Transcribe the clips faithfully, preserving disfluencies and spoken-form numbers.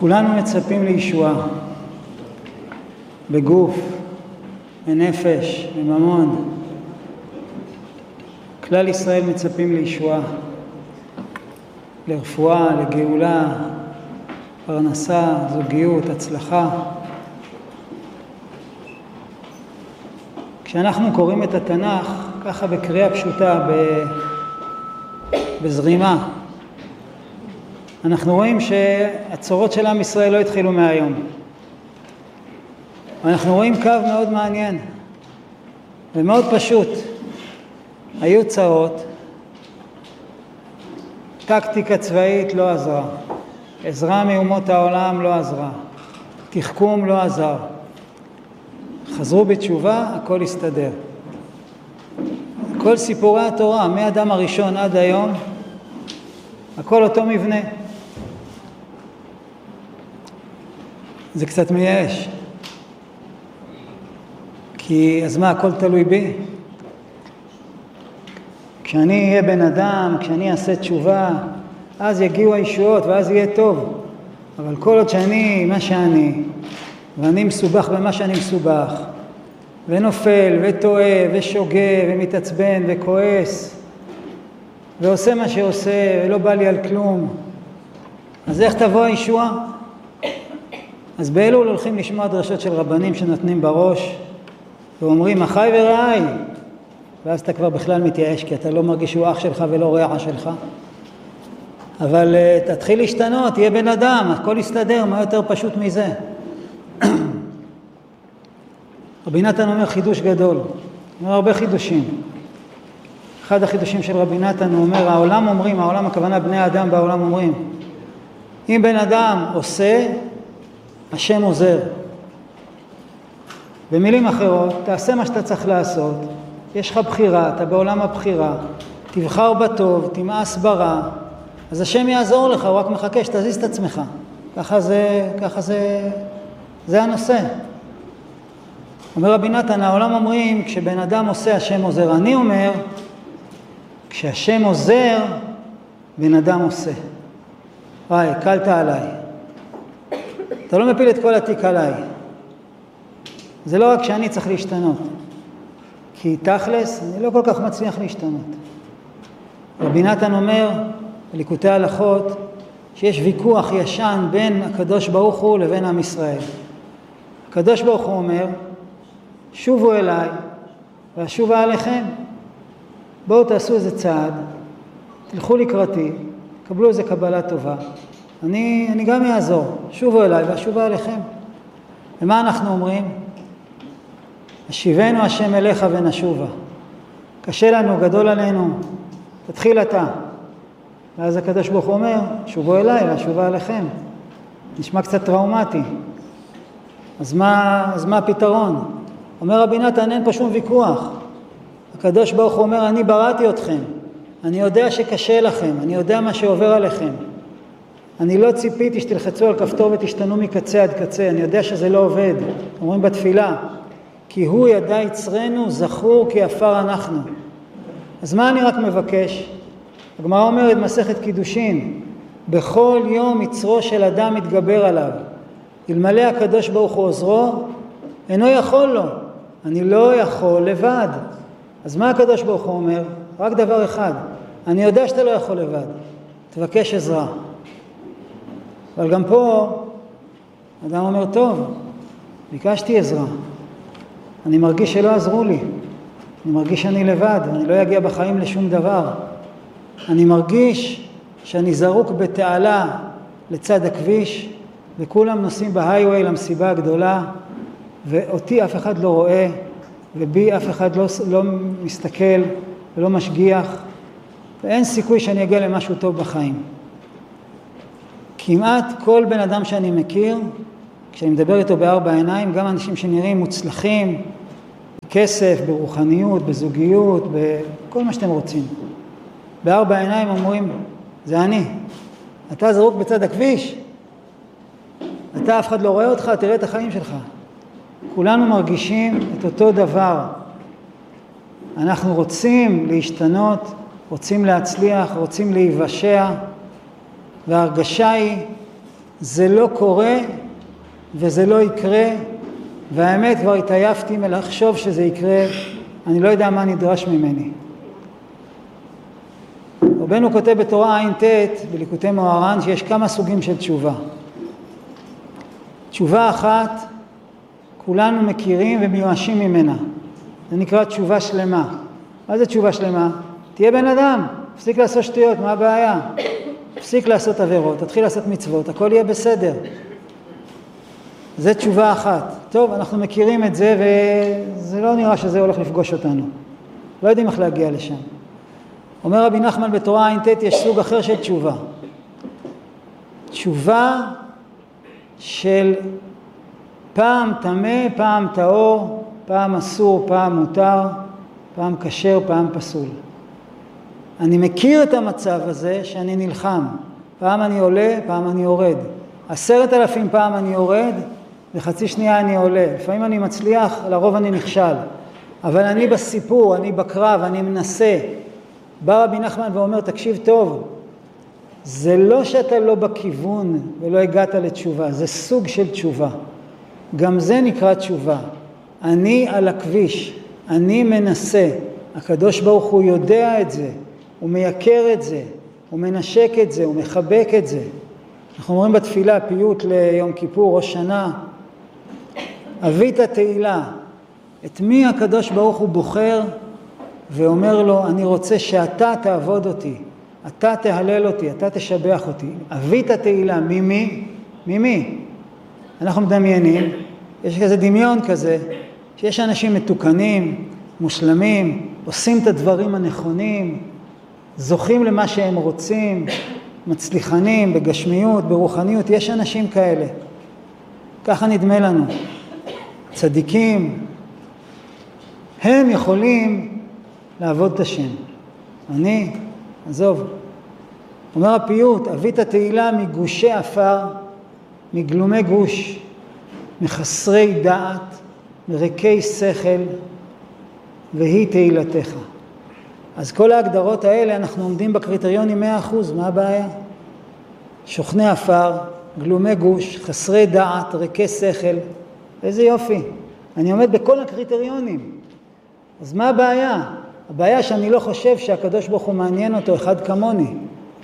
כולנו מצפים לישועה, בגוף, בנפש, בממון. כלל ישראל מצפים לישועה, לרפואה, לגאולה, פרנסה, זוגיות, הצלחה. כשאנחנו קוראים את התנ"ך, ככה בקריאה פשוטה, בזרימה, אנחנו רואים שהצורות של עם ישראל לא התחילו מהיום. אנחנו רואים קו מאוד מעניין ומאוד פשוט. היו צרות, טקטיקה צבאית לא עזרה, עזרה מאומות העולם לא עזרה, תחכום לא עזר. חזרו בתשובה, הכל הסתדר. כל סיפורי התורה, מאדם הראשון עד היום, הכל אותו מבנה. זה קצת מייאש. כי אז מה, הכל תלוי בי? כשאני אהיה בן אדם, כשאני אעשה תשובה, אז יגיעו הישועות ואז יהיה טוב. אבל כל עוד שאני, מה שאני, ואני מסובך במה שאני מסובך, ונופל, וטועה, ושוגע, ומתעצבן, וכועס, ועושה מה שעושה, ולא בא לי על כלום, אז איך תבוא הישועה? אז באלול הולכים לשמוע דרשות של רבנים שנותנים בראש, ואומרים, אחי ורעי, ואז אתה כבר בכלל מתייאש, כי אתה לא מרגיש שהוא אח שלך ולא רעע שלך. אבל uh, תתחיל להשתנות, תהיה בן אדם, הכל יסתדר, מה יותר פשוט מזה? רבי נתן אומר חידוש גדול, אומר הרבה חידושים. אחד החידושים של רבי נתן הוא אומר, העולם אומרים, העולם הכוונה בני האדם בעולם אומרים, אם בן אדם עושה, השם עוזר. במילים אחרות, תעשה מה שאתה צריך לעשות, יש לך בחירה, אתה בעולם הבחירה, תבחר בטוב, תמאס ברע, אז השם יעזור לך, הוא רק מחכה שתזיז את עצמך. ככה זה, ככה זה, זה הנושא. אומר רבי נתן, העולם אומרים, כשבן אדם עושה, השם עוזר. אני אומר, כשהשם עוזר, בן אדם עושה. וואי, קלת עליי. אתה לא מפיל את כל התיק עליי. זה לא רק שאני צריך להשתנות. כי תכלס, אני לא כל כך מצליח להשתנות. רבי נתן אומר, בליקוטי הלכות, שיש ויכוח ישן בין הקדוש ברוך הוא לבין עם ישראל. הקדוש ברוך הוא אומר, שובו אליי ואשובה עליכם. בואו תעשו איזה צעד, תלכו לקראתי, קבלו איזה קבלה טובה. אני, אני גם יעזור, שובו אליי ואשובה עליכם. ומה אנחנו אומרים? השיבנו השם אליך ונשובה. קשה לנו, גדול עלינו, תתחיל אתה. ואז הקדוש ברוך הוא אומר, שובו אליי ואשובה עליכם. נשמע קצת טראומטי. אז מה, אז מה הפתרון? אומר רבי נתן, אין פה שום ויכוח. הקדוש ברוך הוא אומר, אני בראתי אתכם. אני יודע שקשה לכם, אני יודע מה שעובר עליכם. אני לא ציפיתי שתלחצו על כפתור ותשתנו מקצה עד קצה. אני יודע שזה לא עובד. אומרים בתפילה, כי הוא ידע יצרנו, זכור כי עפר אנחנו. אז מה אני רק מבקש? הגמרא אומרת מסכת קידושין, בכל יום יצרו של אדם מתגבר עליו. אלמלא הקדוש ברוך הוא עוזרו, אינו יכול לו. אני לא יכול לבד. אז מה הקדוש ברוך הוא אומר? רק דבר אחד, אני יודע שאתה לא יכול לבד, תבקש עזרה. אבל גם פה, אדם אומר, טוב, ביקשתי עזרה. אני מרגיש שלא עזרו לי. אני מרגיש שאני לבד, אני לא אגיע בחיים לשום דבר. אני מרגיש שאני זרוק בתעלה לצד הכביש, וכולם נוסעים בהייווי למסיבה הגדולה, ואותי אף אחד לא רואה, ובי אף אחד לא, לא מסתכל ולא משגיח, ואין סיכוי שאני אגיע למשהו טוב בחיים. כמעט כל בן אדם שאני מכיר, כשאני מדבר איתו בארבע עיניים, גם אנשים שנראים מוצלחים, בכסף, ברוחניות, בזוגיות, בכל מה שאתם רוצים. בארבע עיניים אומרים, זה אני. אתה זרוק בצד הכביש, אתה אף אחד לא רואה אותך, תראה את החיים שלך. כולנו מרגישים את אותו דבר. אנחנו רוצים להשתנות, רוצים להצליח, רוצים להיוושע, וההרגשה היא, זה לא קורה וזה לא יקרה, והאמת כבר התעייפתי מלחשוב שזה יקרה, אני לא יודע מה נדרש ממני. רבנו כותב בתורה עין ת' בליקוטי מוהר"ן שיש כמה סוגים של תשובה. תשובה אחת, כולנו מכירים ומיואשים ממנה. זה נקרא תשובה שלמה. מה זה תשובה שלמה? תהיה בן אדם, תפסיק לעשות שטויות, מה הבעיה? תפסיק לעשות עבירות, תתחיל לעשות מצוות, הכל יהיה בסדר. זה תשובה אחת. טוב, אנחנו מכירים את זה וזה לא נראה שזה הולך לפגוש אותנו. לא יודעים איך להגיע לשם. אומר רבי נחמן בתורה עין ת' יש סוג אחר של תשובה. תשובה של פעם טמא, פעם טהור, פעם אסור, פעם מותר, פעם כשר, פעם פסול. אני מכיר את המצב הזה שאני נלחם. פעם אני עולה, פעם אני יורד. עשרת אלפים פעם אני יורד, וחצי שנייה אני עולה. לפעמים אני מצליח, לרוב אני נכשל. אבל אני בסיפור, אני בקרב, אני מנסה. בא רבי נחמן ואומר, תקשיב טוב, זה לא שאתה לא בכיוון ולא הגעת לתשובה, זה סוג של תשובה. גם זה נקרא תשובה. אני על הכביש, אני מנסה. הקדוש ברוך הוא יודע את זה, הוא מייקר את זה, הוא מנשק את זה, הוא מחבק את זה. אנחנו אומרים בתפילה, פיוט ליום כיפור, ראש שנה, אבית התהילה, את מי הקדוש ברוך הוא בוחר ואומר לו, אני רוצה שאתה תעבוד אותי, אתה תהלל אותי, אתה תשבח אותי. אבית התהילה, ממי? ממי? אנחנו מדמיינים, יש כזה דמיון כזה, שיש אנשים מתוקנים, מושלמים, עושים את הדברים הנכונים, זוכים למה שהם רוצים, מצליחנים בגשמיות, ברוחניות, יש אנשים כאלה. ככה נדמה לנו. צדיקים, הם יכולים לעבוד את השם. אני, עזוב. אומר הפיוט, אבית התהילה מגושי אפר, מגלומי גוש, מחסרי דעת, מריקי שכל, והיא תהילתך. אז כל ההגדרות האלה אנחנו עומדים בקריטריונים מאה אחוז, מה הבעיה? שוכני אפר, גלומי גוש, חסרי דעת, ריקי שכל, איזה יופי. אני עומד בכל הקריטריונים. אז מה הבעיה? הבעיה שאני לא חושב שהקדוש ברוך הוא מעניין אותו אחד כמוני.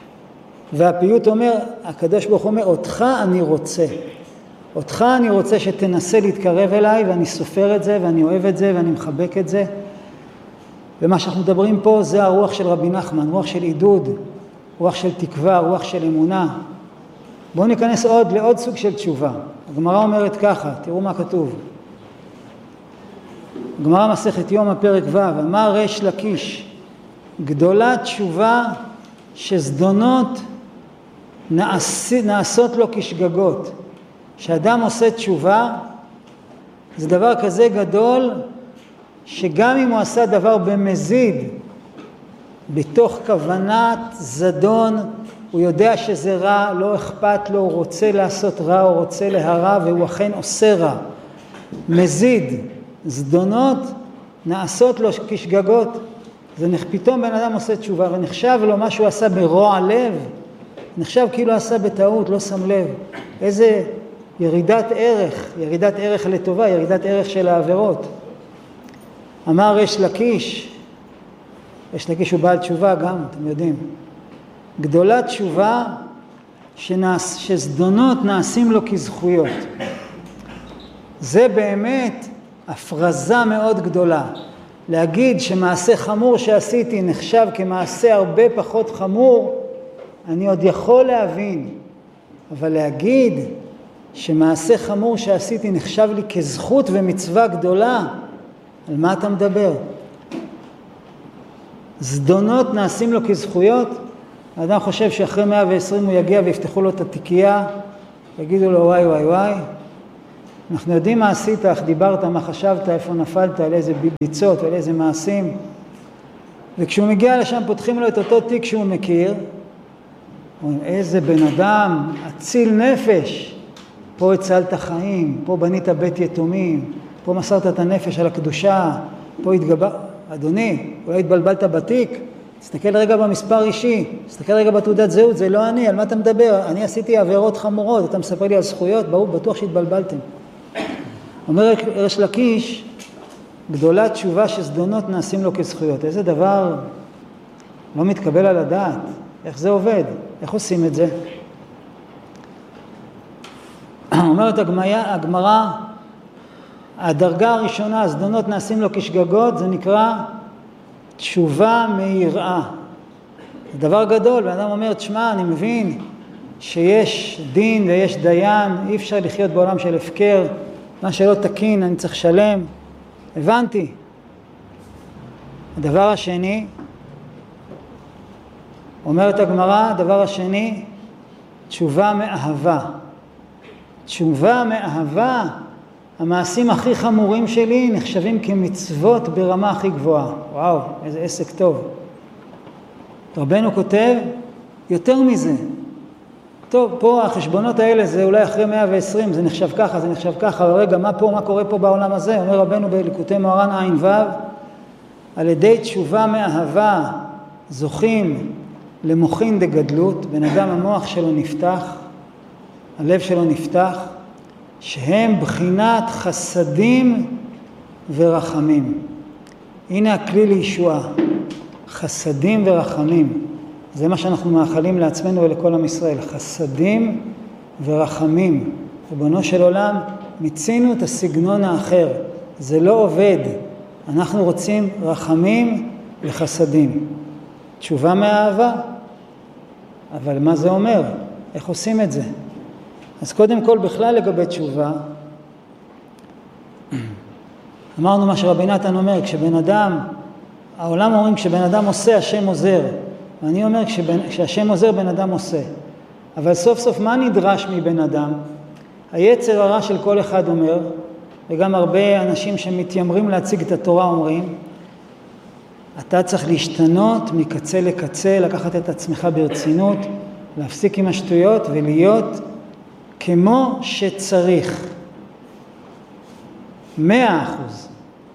והפיוט אומר, הקדוש ברוך הוא אומר, אותך אני רוצה. אותך אני רוצה שתנסה להתקרב אליי, ואני סופר את זה, ואני אוהב את זה, ואני מחבק את זה. ומה שאנחנו מדברים פה זה הרוח של רבי נחמן, רוח של עידוד, רוח של תקווה, רוח של אמונה. בואו ניכנס עוד לעוד סוג של תשובה. הגמרא אומרת ככה, תראו מה כתוב. הגמרא מסכת יומא פרק ו', אמר ריש לקיש, גדולה תשובה שזדונות נעש, נעשות לו כשגגות. כשאדם עושה תשובה, זה דבר כזה גדול, שגם אם הוא עשה דבר במזיד, בתוך כוונת זדון, הוא יודע שזה רע, לא אכפת לו, הוא רוצה לעשות רע, הוא רוצה להרע, והוא אכן עושה רע. מזיד, זדונות, נעשות לו כשגגות. זה פתאום בן אדם עושה תשובה, ונחשב לו מה שהוא עשה ברוע לב, נחשב כאילו עשה בטעות, לא שם לב. איזה ירידת ערך, ירידת ערך לטובה, ירידת ערך של העבירות. אמר ריש לקיש, ריש לקיש הוא בעל תשובה גם, אתם יודעים. גדולה תשובה שנעש, שזדונות נעשים לו כזכויות. זה באמת הפרזה מאוד גדולה. להגיד שמעשה חמור שעשיתי נחשב כמעשה הרבה פחות חמור, אני עוד יכול להבין. אבל להגיד שמעשה חמור שעשיתי נחשב לי כזכות ומצווה גדולה, על מה אתה מדבר? זדונות נעשים לו כזכויות? האדם חושב שאחרי מאה ועשרים הוא יגיע ויפתחו לו את התיקייה, יגידו לו וואי וואי וואי. אנחנו יודעים מה עשית, איך דיברת, מה חשבת, איפה נפלת, על איזה ביצות, על איזה מעשים. וכשהוא מגיע לשם פותחים לו את אותו תיק שהוא מכיר, אומרים, איזה בן אדם, אציל נפש. פה הצלת חיים, פה בנית בית יתומים, פה מסרת את הנפש על הקדושה, פה התגבר... אדוני, אולי התבלבלת בתיק, תסתכל רגע במספר אישי, תסתכל רגע בתעודת זהות, זה לא אני, על מה אתה מדבר? אני עשיתי עבירות חמורות, אתה מספר לי על זכויות, ברור, בטוח שהתבלבלתם. אומר ריש לקיש, גדולה תשובה שזדונות נעשים לו כזכויות. איזה דבר לא מתקבל על הדעת. איך זה עובד? איך עושים את זה? אומרת הגמרא, הדרגה הראשונה, הזדונות נעשים לו כשגגות, זה נקרא תשובה מיראה. זה דבר גדול, ואדם אומר, תשמע, אני מבין שיש דין ויש דיין, אי אפשר לחיות בעולם של הפקר, מה שלא תקין, אני צריך שלם. הבנתי. הדבר השני, אומרת הגמרא, הדבר השני, תשובה מאהבה. תשובה מאהבה, המעשים הכי חמורים שלי נחשבים כמצוות ברמה הכי גבוהה. וואו, איזה עסק טוב. רבנו כותב, יותר מזה. טוב, פה החשבונות האלה זה אולי אחרי מאה ועשרים, זה נחשב ככה, זה נחשב ככה, אבל רגע, מה פה, מה קורה פה בעולם הזה? אומר רבנו בליקוטי מוהר"ן עין ו', על ידי תשובה מאהבה זוכים למוחין דגדלות, בן אדם המוח שלו נפתח, הלב שלו נפתח, שהם בחינת חסדים ורחמים. הנה הכלי לישועה, חסדים ורחמים. זה מה שאנחנו מאחלים לעצמנו ולכל עם ישראל, חסדים ורחמים. ריבונו של עולם, מיצינו את הסגנון האחר, זה לא עובד. אנחנו רוצים רחמים וחסדים. תשובה מאהבה. אבל מה זה אומר? איך עושים את זה? אז קודם כל בכלל לגבי תשובה, אמרנו מה שרבי נתן אומר, כשבן אדם, העולם אומרים כשבן אדם עושה, השם עוזר. ואני אומר כשבן, כשהשם עוזר, בן אדם עושה. אבל סוף סוף מה נדרש מבן אדם? היצר הרע של כל אחד אומר, וגם הרבה אנשים שמתיימרים להציג את התורה אומרים, אתה צריך להשתנות מקצה לקצה, לקחת את עצמך ברצינות, להפסיק עם השטויות ולהיות כמו שצריך. מאה אחוז.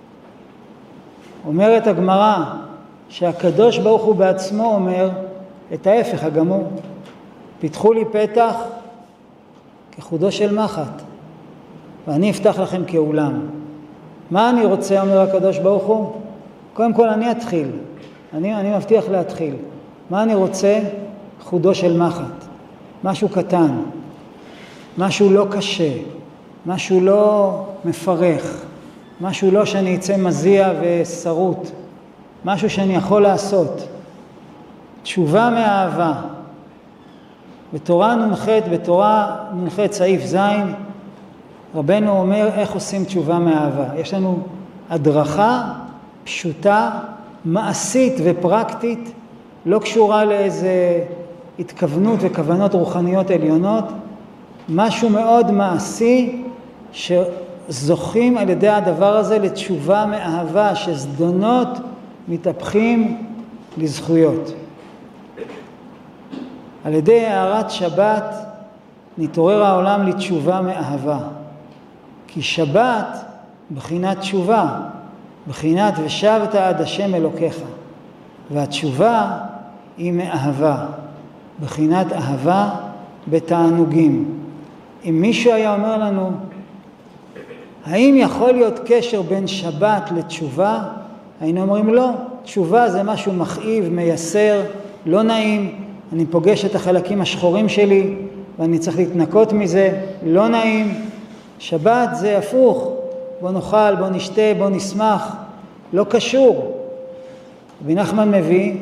אומרת הגמרא שהקדוש ברוך הוא בעצמו אומר את ההפך הגמור. פיתחו לי פתח כחודו של מחט, ואני אפתח לכם כאולם. מה אני רוצה, אומר הקדוש ברוך הוא? קודם כל אני אתחיל, אני, אני מבטיח להתחיל. מה אני רוצה? חודו של מחט, משהו קטן, משהו לא קשה, משהו לא מפרך, משהו לא שאני אצא מזיע ושרוט, משהו שאני יכול לעשות. תשובה מאהבה. בתורה נ"ח, בתורה נ"ח סעיף ז', רבנו אומר איך עושים תשובה מאהבה. יש לנו הדרכה פשוטה, מעשית ופרקטית, לא קשורה לאיזה התכוונות וכוונות רוחניות עליונות, משהו מאוד מעשי שזוכים על ידי הדבר הזה לתשובה מאהבה, שזדונות מתהפכים לזכויות. על ידי הערת שבת נתעורר העולם לתשובה מאהבה. כי שבת בחינת תשובה, בחינת ושבת עד השם אלוקיך. והתשובה היא מאהבה, בחינת אהבה בתענוגים. אם מישהו היה אומר לנו, האם יכול להיות קשר בין שבת לתשובה? היינו אומרים לא, תשובה זה משהו מכאיב, מייסר, לא נעים, אני פוגש את החלקים השחורים שלי ואני צריך להתנקות מזה, לא נעים. שבת זה הפוך, בוא נאכל, בוא נשתה, בוא נשמח, לא קשור. רבי נחמן מביא,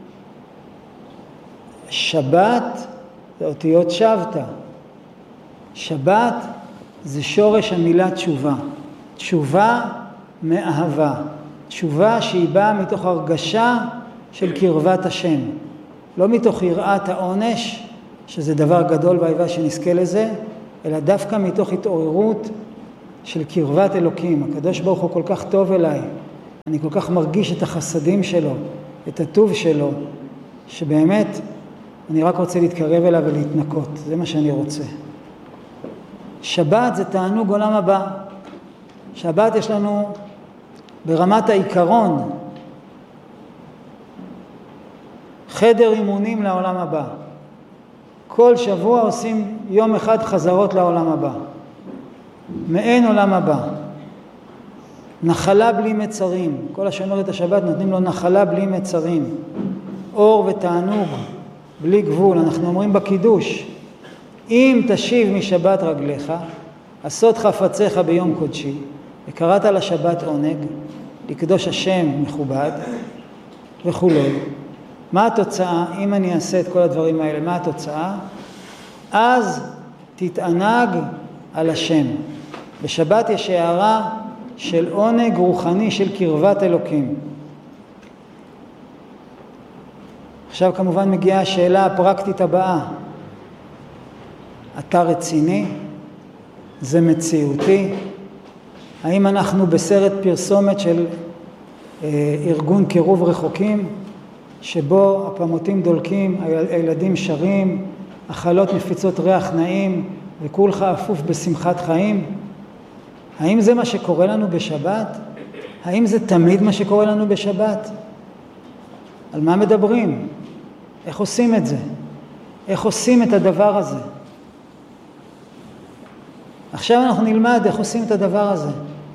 שבת זה אותיות שבתא. שבת זה שורש המילה תשובה. תשובה מאהבה. תשובה שהיא באה מתוך הרגשה של קרבת השם. לא מתוך יראת העונש, שזה דבר גדול והאיבה שנזכה לזה, אלא דווקא מתוך התעוררות של קרבת אלוקים. הקדוש ברוך הוא כל כך טוב אליי. אני כל כך מרגיש את החסדים שלו, את הטוב שלו, שבאמת אני רק רוצה להתקרב אליו ולהתנקות. זה מה שאני רוצה. שבת זה תענוג עולם הבא. שבת יש לנו ברמת העיקרון חדר אימונים לעולם הבא. כל שבוע עושים יום אחד חזרות לעולם הבא. מעין עולם הבא. נחלה בלי מצרים. כל השומר את השבת נותנים לו נחלה בלי מצרים. אור ותענוג בלי גבול. אנחנו אומרים בקידוש, אם תשיב משבת רגליך, עשות חפציך ביום קודשי, וקראת לשבת עונג, לקדוש השם מכובד וכו'. מה התוצאה? אם אני אעשה את כל הדברים האלה, מה התוצאה? אז תתענג על השם. בשבת יש הערה של עונג רוחני של קרבת אלוקים. עכשיו כמובן מגיעה השאלה הפרקטית הבאה. אתה רציני? זה מציאותי? האם אנחנו בסרט פרסומת של אה, ארגון קירוב רחוקים, שבו הפמותים דולקים, הילדים שרים, החלות מפיצות ריח נעים, וכולך אפוף בשמחת חיים? האם זה מה שקורה לנו בשבת? האם זה תמיד מה שקורה לנו בשבת? על מה מדברים? איך עושים את זה? איך עושים את הדבר הזה? עכשיו אנחנו נלמד איך עושים את הדבר הזה.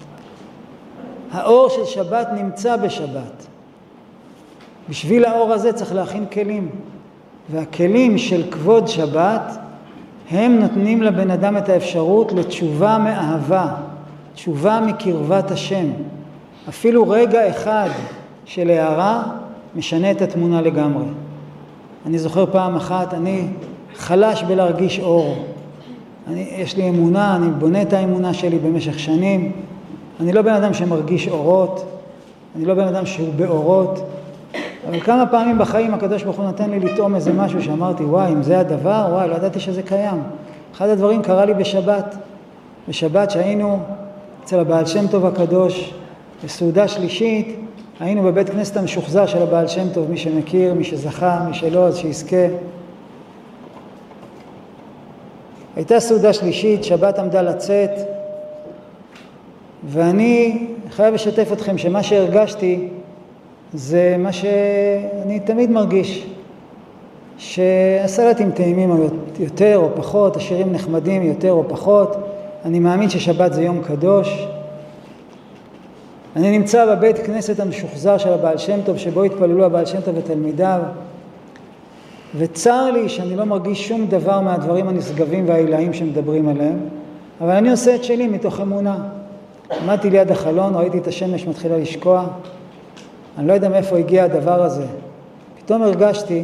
האור של שבת נמצא בשבת. בשביל האור הזה צריך להכין כלים. והכלים של כבוד שבת, הם נותנים לבן אדם את האפשרות לתשובה מאהבה, תשובה מקרבת השם. אפילו רגע אחד של הערה משנה את התמונה לגמרי. אני זוכר פעם אחת, אני חלש בלהרגיש אור. אני, יש לי אמונה, אני בונה את האמונה שלי במשך שנים. אני לא בן אדם שמרגיש אורות, אני לא בן אדם שהוא באורות. אבל כמה פעמים בחיים הקדוש ברוך הוא נתן לי לטעום איזה משהו שאמרתי, וואי, אם זה הדבר, וואי, לא ידעתי שזה קיים. אחד הדברים קרה לי בשבת. בשבת שהיינו אצל הבעל שם טוב הקדוש, בסעודה שלישית, היינו בבית כנסת המשוחזר של הבעל שם טוב, מי שמכיר, מי שזכה, מי שלא, אז שיזכה. הייתה סעודה שלישית, שבת עמדה לצאת, ואני חייב לשתף אתכם שמה שהרגשתי זה מה שאני תמיד מרגיש, שהסלטים טעימים יותר או פחות, השירים נחמדים יותר או פחות. אני מאמין ששבת זה יום קדוש. אני נמצא בבית כנסת המשוחזר של הבעל שם טוב, שבו התפללו הבעל שם טוב ותלמידיו, וצר לי שאני לא מרגיש שום דבר מהדברים הנשגבים והעילאים שמדברים עליהם, אבל אני עושה את שלי מתוך אמונה. עמדתי ליד החלון, ראיתי את השמש מתחילה לשקוע, אני לא יודע מאיפה הגיע הדבר הזה. פתאום הרגשתי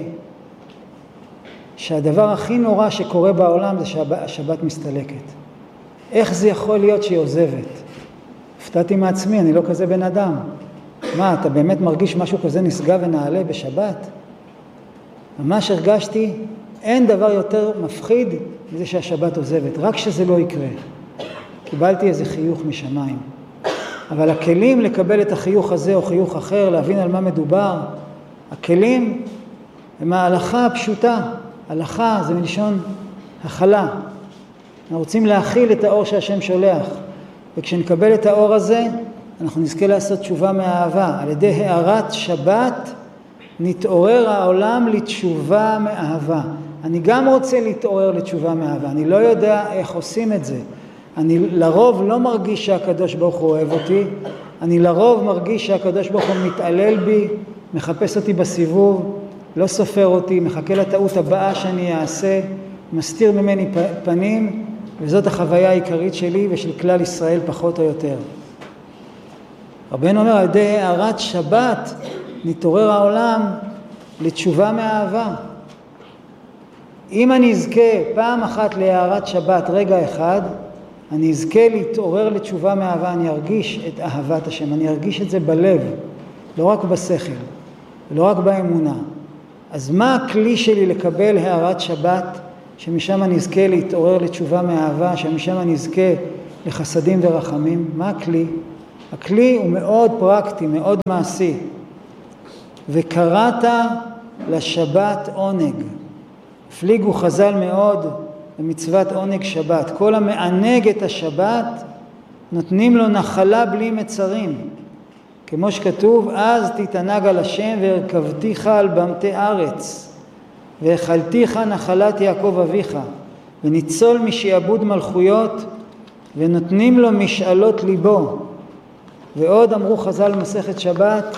שהדבר הכי נורא שקורה בעולם זה שהשבת מסתלקת. איך זה יכול להיות שהיא עוזבת? הפתעתי מעצמי, אני לא כזה בן אדם. מה, אתה באמת מרגיש משהו כזה נשגב ונעלה בשבת? ממש הרגשתי, אין דבר יותר מפחיד מזה שהשבת עוזבת, רק שזה לא יקרה. קיבלתי איזה חיוך משמיים. אבל הכלים לקבל את החיוך הזה או חיוך אחר, להבין על מה מדובר, הכלים הם ההלכה הפשוטה. הלכה זה מלשון הכלה. אנחנו רוצים להכיל את האור שהשם שולח. וכשנקבל את האור הזה, אנחנו נזכה לעשות תשובה מאהבה. על ידי הערת שבת נתעורר העולם לתשובה מאהבה. אני גם רוצה להתעורר לתשובה מאהבה. אני לא יודע איך עושים את זה. אני לרוב לא מרגיש שהקדוש ברוך הוא אוהב אותי. אני לרוב מרגיש שהקדוש ברוך הוא מתעלל בי, מחפש אותי בסיבוב, לא סופר אותי, מחכה לטעות הבאה שאני אעשה, מסתיר ממני פנים, וזאת החוויה העיקרית שלי ושל כלל ישראל פחות או יותר. רבנו אומר, על ידי הערת שבת נתעורר העולם לתשובה מאהבה. אם אני אזכה פעם אחת להערת שבת רגע אחד, אני אזכה להתעורר לתשובה מאהבה, אני ארגיש את אהבת השם, אני ארגיש את זה בלב, לא רק בשכל, לא רק באמונה. אז מה הכלי שלי לקבל הערת שבת, שמשם אני אזכה להתעורר לתשובה מאהבה, שמשם אני אזכה לחסדים ורחמים? מה הכלי? הכלי הוא מאוד פרקטי, מאוד מעשי. וקראת לשבת עונג. הפליגו חז"ל מאוד במצוות עונג שבת. כל המענג את השבת נותנים לו נחלה בלי מצרים. כמו שכתוב, אז תתענג על השם והרכבתיך על במתי ארץ, והאכלתיך נחלת יעקב אביך, וניצול משעבוד מלכויות, ונותנים לו משאלות ליבו. ועוד אמרו חז"ל מסכת שבת,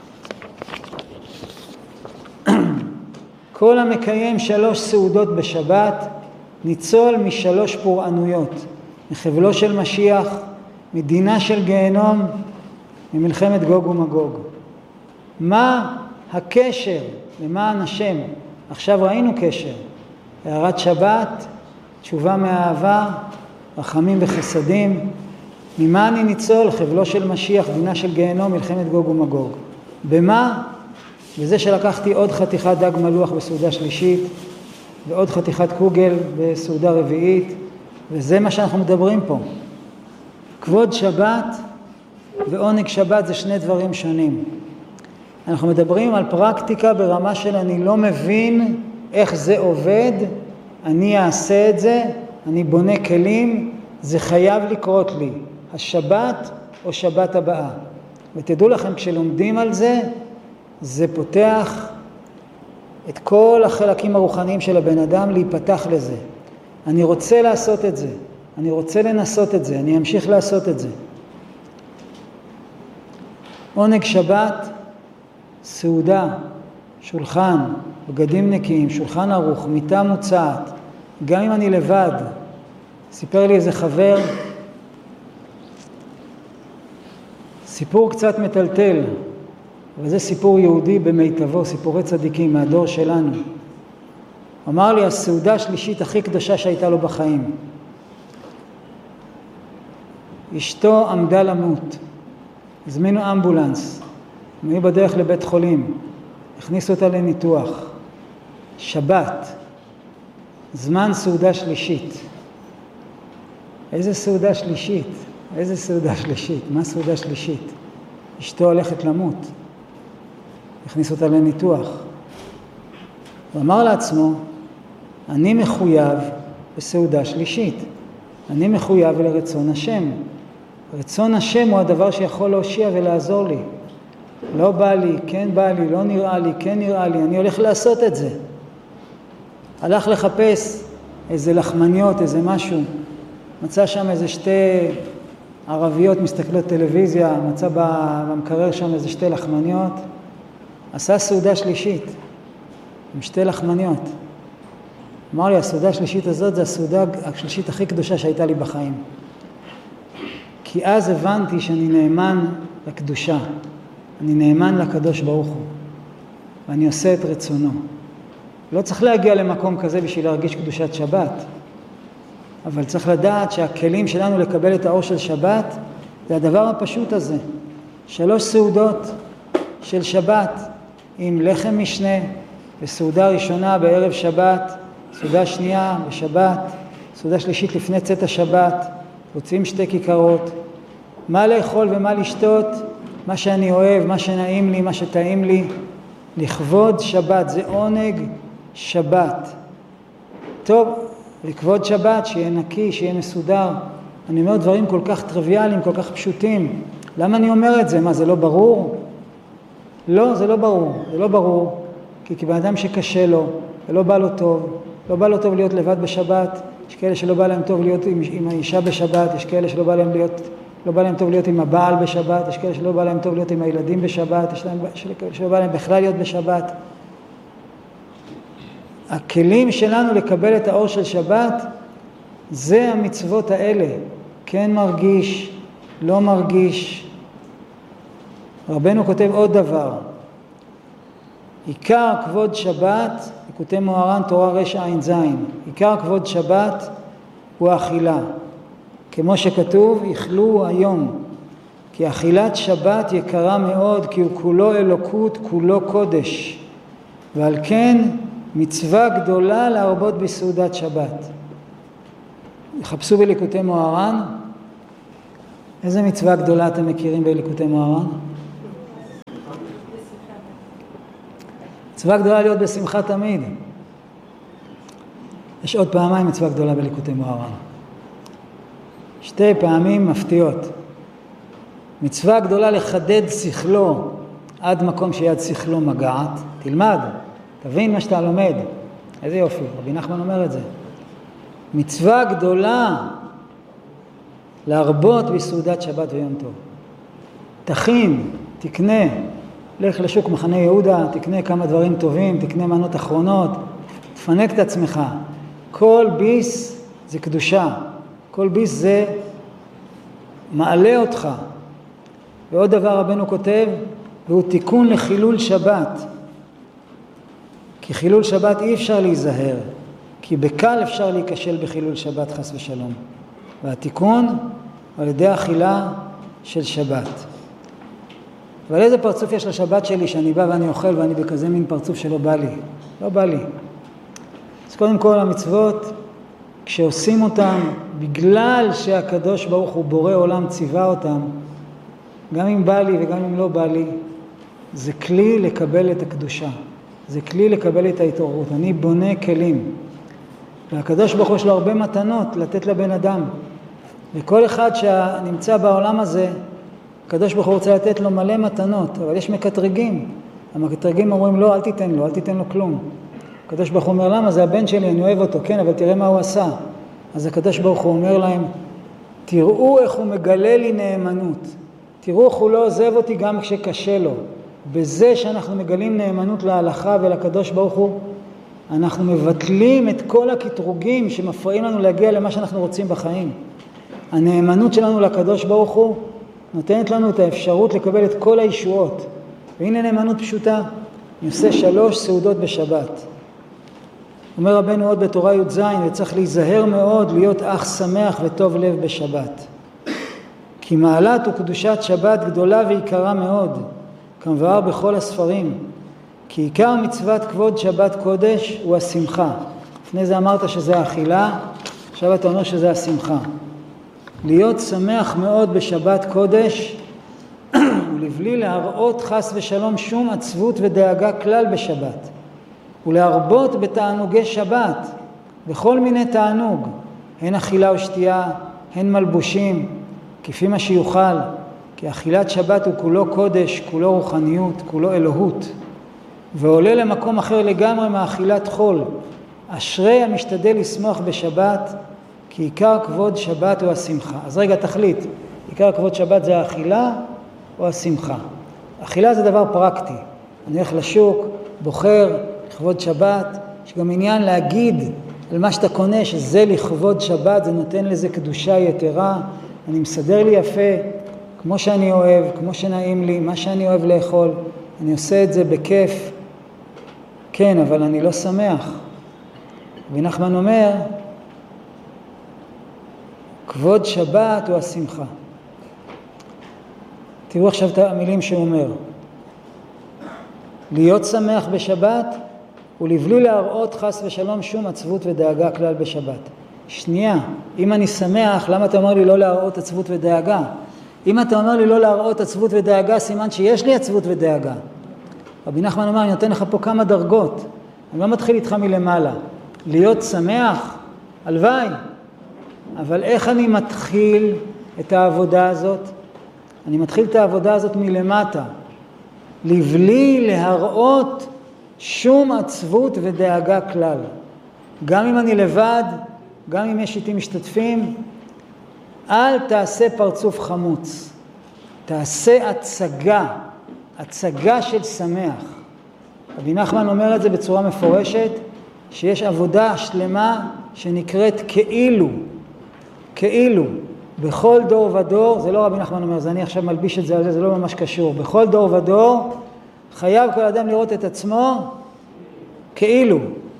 כל המקיים שלוש סעודות בשבת, ניצול משלוש פורענויות, מחבלו של משיח, מדינה של גיהנום, ממלחמת גוג ומגוג. מה הקשר למען השם? עכשיו ראינו קשר. הערת שבת, תשובה מאהבה, רחמים וחסדים. ממה אני ניצול? חבלו של משיח, דינה של גיהנום, מלחמת גוג ומגוג. במה? בזה שלקחתי עוד חתיכת דג מלוח בסעודה שלישית, ועוד חתיכת קוגל בסעודה רביעית, וזה מה שאנחנו מדברים פה. כבוד שבת ועונג שבת זה שני דברים שונים. אנחנו מדברים על פרקטיקה ברמה של אני לא מבין איך זה עובד, אני אעשה את זה, אני בונה כלים, זה חייב לקרות לי, השבת או שבת הבאה. ותדעו לכם, כשלומדים על זה, זה פותח את כל החלקים הרוחניים של הבן אדם להיפתח לזה. אני רוצה לעשות את זה, אני רוצה לנסות את זה, אני אמשיך לעשות את זה. עונג שבת, סעודה, שולחן, בגדים נקיים, שולחן ערוך, מיטה מוצעת, גם אם אני לבד. סיפר לי איזה חבר, סיפור קצת מטלטל, וזה סיפור יהודי במיטבו, סיפורי צדיקים מהדור שלנו. אמר לי, הסעודה השלישית הכי קדושה שהייתה לו בחיים. אשתו עמדה למות, הזמינו אמבולנס, הם היו בדרך לבית חולים, הכניסו אותה לניתוח. שבת, זמן סעודה שלישית. איזה סעודה שלישית? איזה סעודה שלישית? מה סעודה שלישית? אשתו הולכת למות, הכניסו אותה לניתוח. הוא אמר לעצמו, אני מחויב בסעודה שלישית. אני מחויב לרצון השם. רצון השם הוא הדבר שיכול להושיע ולעזור לי. לא בא לי, כן בא לי, לא נראה לי, כן נראה לי, אני הולך לעשות את זה. הלך לחפש איזה לחמניות, איזה משהו. מצא שם איזה שתי ערביות מסתכלות טלוויזיה, מצא במקרר שם איזה שתי לחמניות. עשה סעודה שלישית עם שתי לחמניות. אמר לי, הסעודה השלישית הזאת זה הסעודה השלישית הכי קדושה שהייתה לי בחיים. כי אז הבנתי שאני נאמן לקדושה. אני נאמן לקדוש ברוך הוא. ואני עושה את רצונו. לא צריך להגיע למקום כזה בשביל להרגיש קדושת שבת. אבל צריך לדעת שהכלים שלנו לקבל את האור של שבת, זה הדבר הפשוט הזה. שלוש סעודות של שבת, עם לחם משנה, וסעודה ראשונה בערב שבת, סעודה שנייה בשבת, סעודה שלישית לפני צאת השבת, רוצים שתי כיכרות. מה לאכול ומה לשתות? מה שאני אוהב, מה שנעים לי, מה שטעים לי. לכבוד שבת, זה עונג שבת. טוב, לכבוד שבת, שיהיה נקי, שיהיה מסודר. אני אומר דברים כל כך טריוויאליים, כל כך פשוטים. למה אני אומר את זה? מה, זה לא ברור? לא, זה לא ברור. זה לא ברור. כי כבאדם שקשה לו, ולא בא לו טוב, לא בא לו טוב להיות לבד בשבת, יש כאלה שלא בא להם טוב להיות עם, עם האישה בשבת, יש כאלה שלא בא להם להיות, לא בא להם טוב להיות עם הבעל בשבת, יש כאלה שלא בא להם טוב להיות עם הילדים בשבת, יש כאלה שלא בא להם בכלל להיות בשבת. הכלים שלנו לקבל את האור של שבת, זה המצוות האלה. כן מרגיש, לא מרגיש. רבנו כותב עוד דבר. עיקר כבוד שבת, כותב מוהר"ן תורה רש עין זין, עיקר כבוד שבת הוא האכילה. כמו שכתוב, יאכלו היום. כי אכילת שבת יקרה מאוד, כי הוא כולו אלוקות, כולו קודש. ועל כן מצווה גדולה להרבות בסעודת שבת. יחפשו בליקוטי מוהר"ן. איזה מצווה גדולה אתם מכירים בליקוטי מוהר"ן? מצווה גדולה להיות בשמחה תמיד. יש עוד פעמיים מצווה גדולה בליקוטי מוהר"ן. שתי פעמים מפתיעות. מצווה גדולה לחדד שכלו עד מקום שיד שכלו מגעת. תלמד, תבין מה שאתה לומד. איזה יופי, רבי נחמן אומר את זה. מצווה גדולה להרבות בסעודת שבת ויום טוב. תכין, תקנה, לך לשוק מחנה יהודה, תקנה כמה דברים טובים, תקנה מנות אחרונות, תפנק את עצמך. כל ביס זה קדושה, כל ביס זה מעלה אותך. ועוד דבר רבנו כותב, והוא תיקון לחילול שבת. כי חילול שבת אי אפשר להיזהר, כי בקל אפשר להיכשל בחילול שבת חס ושלום. והתיקון על ידי אכילה של שבת. אבל איזה פרצוף יש לשבת שלי שאני בא ואני אוכל ואני בכזה מין פרצוף שלא בא לי? לא בא לי. אז קודם כל המצוות, כשעושים אותם בגלל שהקדוש ברוך הוא בורא עולם ציווה אותם, גם אם בא לי וגם אם לא בא לי, זה כלי לקבל את הקדושה. זה כלי לקבל את ההתעוררות. אני בונה כלים. והקדוש ברוך הוא יש לו הרבה מתנות לתת לבן אדם. וכל אחד שנמצא בעולם הזה, הקדוש ברוך הוא רוצה לתת לו מלא מתנות, אבל יש מקטרגים. המקטרגים אומרים לא, אל תיתן לו, אל תיתן לו כלום. הקדוש ברוך הוא אומר, למה? זה הבן שלי, אני אוהב אותו, כן, אבל תראה מה הוא עשה. אז הקדוש ברוך הוא אומר להם, תראו איך הוא מגלה לי נאמנות. תראו איך הוא לא עוזב אותי גם כשקשה לו. בזה שאנחנו מגלים נאמנות להלכה ולקדוש ברוך הוא, אנחנו מבטלים את כל הקטרוגים שמפריעים לנו להגיע למה שאנחנו רוצים בחיים. הנאמנות שלנו לקדוש ברוך הוא נותנת לנו את האפשרות לקבל את כל הישועות. והנה נאמנות פשוטה, אני עושה שלוש סעודות בשבת. אומר רבנו עוד בתורה י' ז', וצריך להיזהר מאוד להיות אח שמח וטוב לב בשבת. כי מעלת וקדושת שבת גדולה ויקרה מאוד, כמבואר בכל הספרים. כי עיקר מצוות כבוד שבת קודש הוא השמחה. לפני זה אמרת שזה האכילה, עכשיו אתה אומר שזה השמחה. להיות שמח מאוד בשבת קודש, ולבלי להראות חס ושלום שום עצבות ודאגה כלל בשבת. ולהרבות בתענוגי שבת, בכל מיני תענוג, הן אכילה ושתייה, הן מלבושים, כפי מה שיוכל, כי אכילת שבת הוא כולו קודש, כולו רוחניות, כולו אלוהות, ועולה למקום אחר לגמרי מאכילת חול. אשרי המשתדל לשמוח בשבת, כי עיקר כבוד שבת הוא השמחה. אז רגע תחליט, עיקר כבוד שבת זה האכילה או השמחה? אכילה זה דבר פרקטי. אני הולך לשוק, בוחר, לכבוד שבת, יש גם עניין להגיד על מה שאתה קונה, שזה לכבוד שבת, זה נותן לזה קדושה יתרה, אני מסדר לי יפה, כמו שאני אוהב, כמו שנעים לי, מה שאני אוהב לאכול, אני עושה את זה בכיף, כן, אבל אני לא שמח. ונחמן אומר, כבוד שבת הוא השמחה. תראו עכשיו את המילים שהוא אומר. להיות שמח בשבת ולבלי להראות חס ושלום שום עצבות ודאגה כלל בשבת. שנייה, אם אני שמח, למה אתה אומר לי לא להראות עצבות ודאגה? אם אתה אומר לי לא להראות עצבות ודאגה, סימן שיש לי עצבות ודאגה. רבי נחמן אומר, אני נותן לך פה כמה דרגות. אני לא מתחיל איתך מלמעלה. להיות שמח, הלוואי. אבל איך אני מתחיל את העבודה הזאת? אני מתחיל את העבודה הזאת מלמטה. לבלי להראות שום עצבות ודאגה כלל. גם אם אני לבד, גם אם יש איתי משתתפים, אל תעשה פרצוף חמוץ. תעשה הצגה, הצגה של שמח. רבי נחמן אומר את זה בצורה מפורשת, שיש עבודה שלמה שנקראת כאילו, כאילו. בכל דור ודור, זה לא רבי נחמן אומר, זה אני עכשיו מלביש את זה על זה, זה לא ממש קשור. בכל דור ודור חייב כל אדם לראות את עצמו כאילו.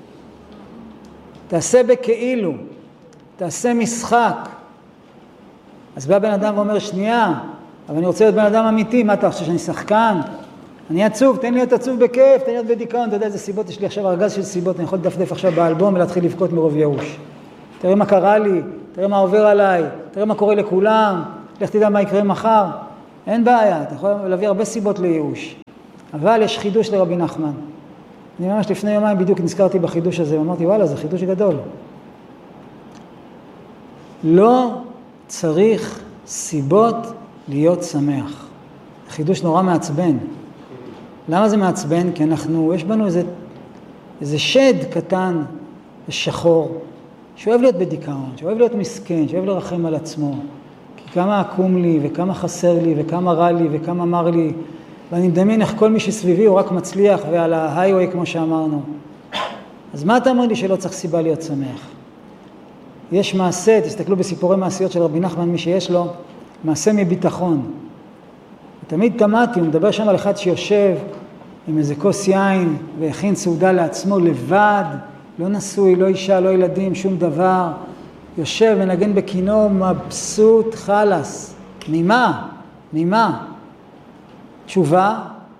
תעשה בכאילו, תעשה משחק. אז בא בן אדם ואומר, שנייה, אבל אני רוצה להיות בן אדם אמיתי, מה אתה חושב שאני שחקן? אני עצוב, תן לי להיות עצוב בכיף, תן לי להיות בדיכאון, אתה יודע איזה סיבות, יש לי עכשיו ארגז של סיבות, אני יכול לדפדף עכשיו באלבום ולהתחיל לבכות מרוב ייאוש. תראה מה קרה לי, תראה מה עובר עליי, תראה מה קורה לכולם, לך תדע מה יקרה מחר. אין בעיה, אתה יכול להביא הרבה סיבות לייאוש. אבל יש חידוש לרבי נחמן. אני ממש לפני יומיים בדיוק נזכרתי בחידוש הזה, ואמרתי, וואלה, זה חידוש גדול. לא צריך סיבות להיות שמח. חידוש נורא מעצבן. למה זה מעצבן? כי אנחנו, יש בנו איזה, איזה שד קטן ושחור, שאוהב להיות בדיכאון, שאוהב להיות מסכן, שאוהב לרחם על עצמו. כי כמה עקום לי, וכמה חסר לי, וכמה רע לי, וכמה מר לי. ואני מדמיין איך כל מי שסביבי הוא רק מצליח, ועל ההיי-ווי כמו שאמרנו. אז מה אתה אומר לי שלא צריך סיבה להיות שמח? יש מעשה, תסתכלו בסיפורי מעשיות של רבי נחמן, מי שיש לו, מעשה מביטחון. תמיד תמדתי, הוא מדבר שם על אחד שיושב עם איזה כוס יין, והכין סעודה לעצמו לבד, לא נשוי, לא אישה, לא ילדים, שום דבר. יושב ונגן בכינו, מבסוט, חלס. ממה? ממה? תשובה,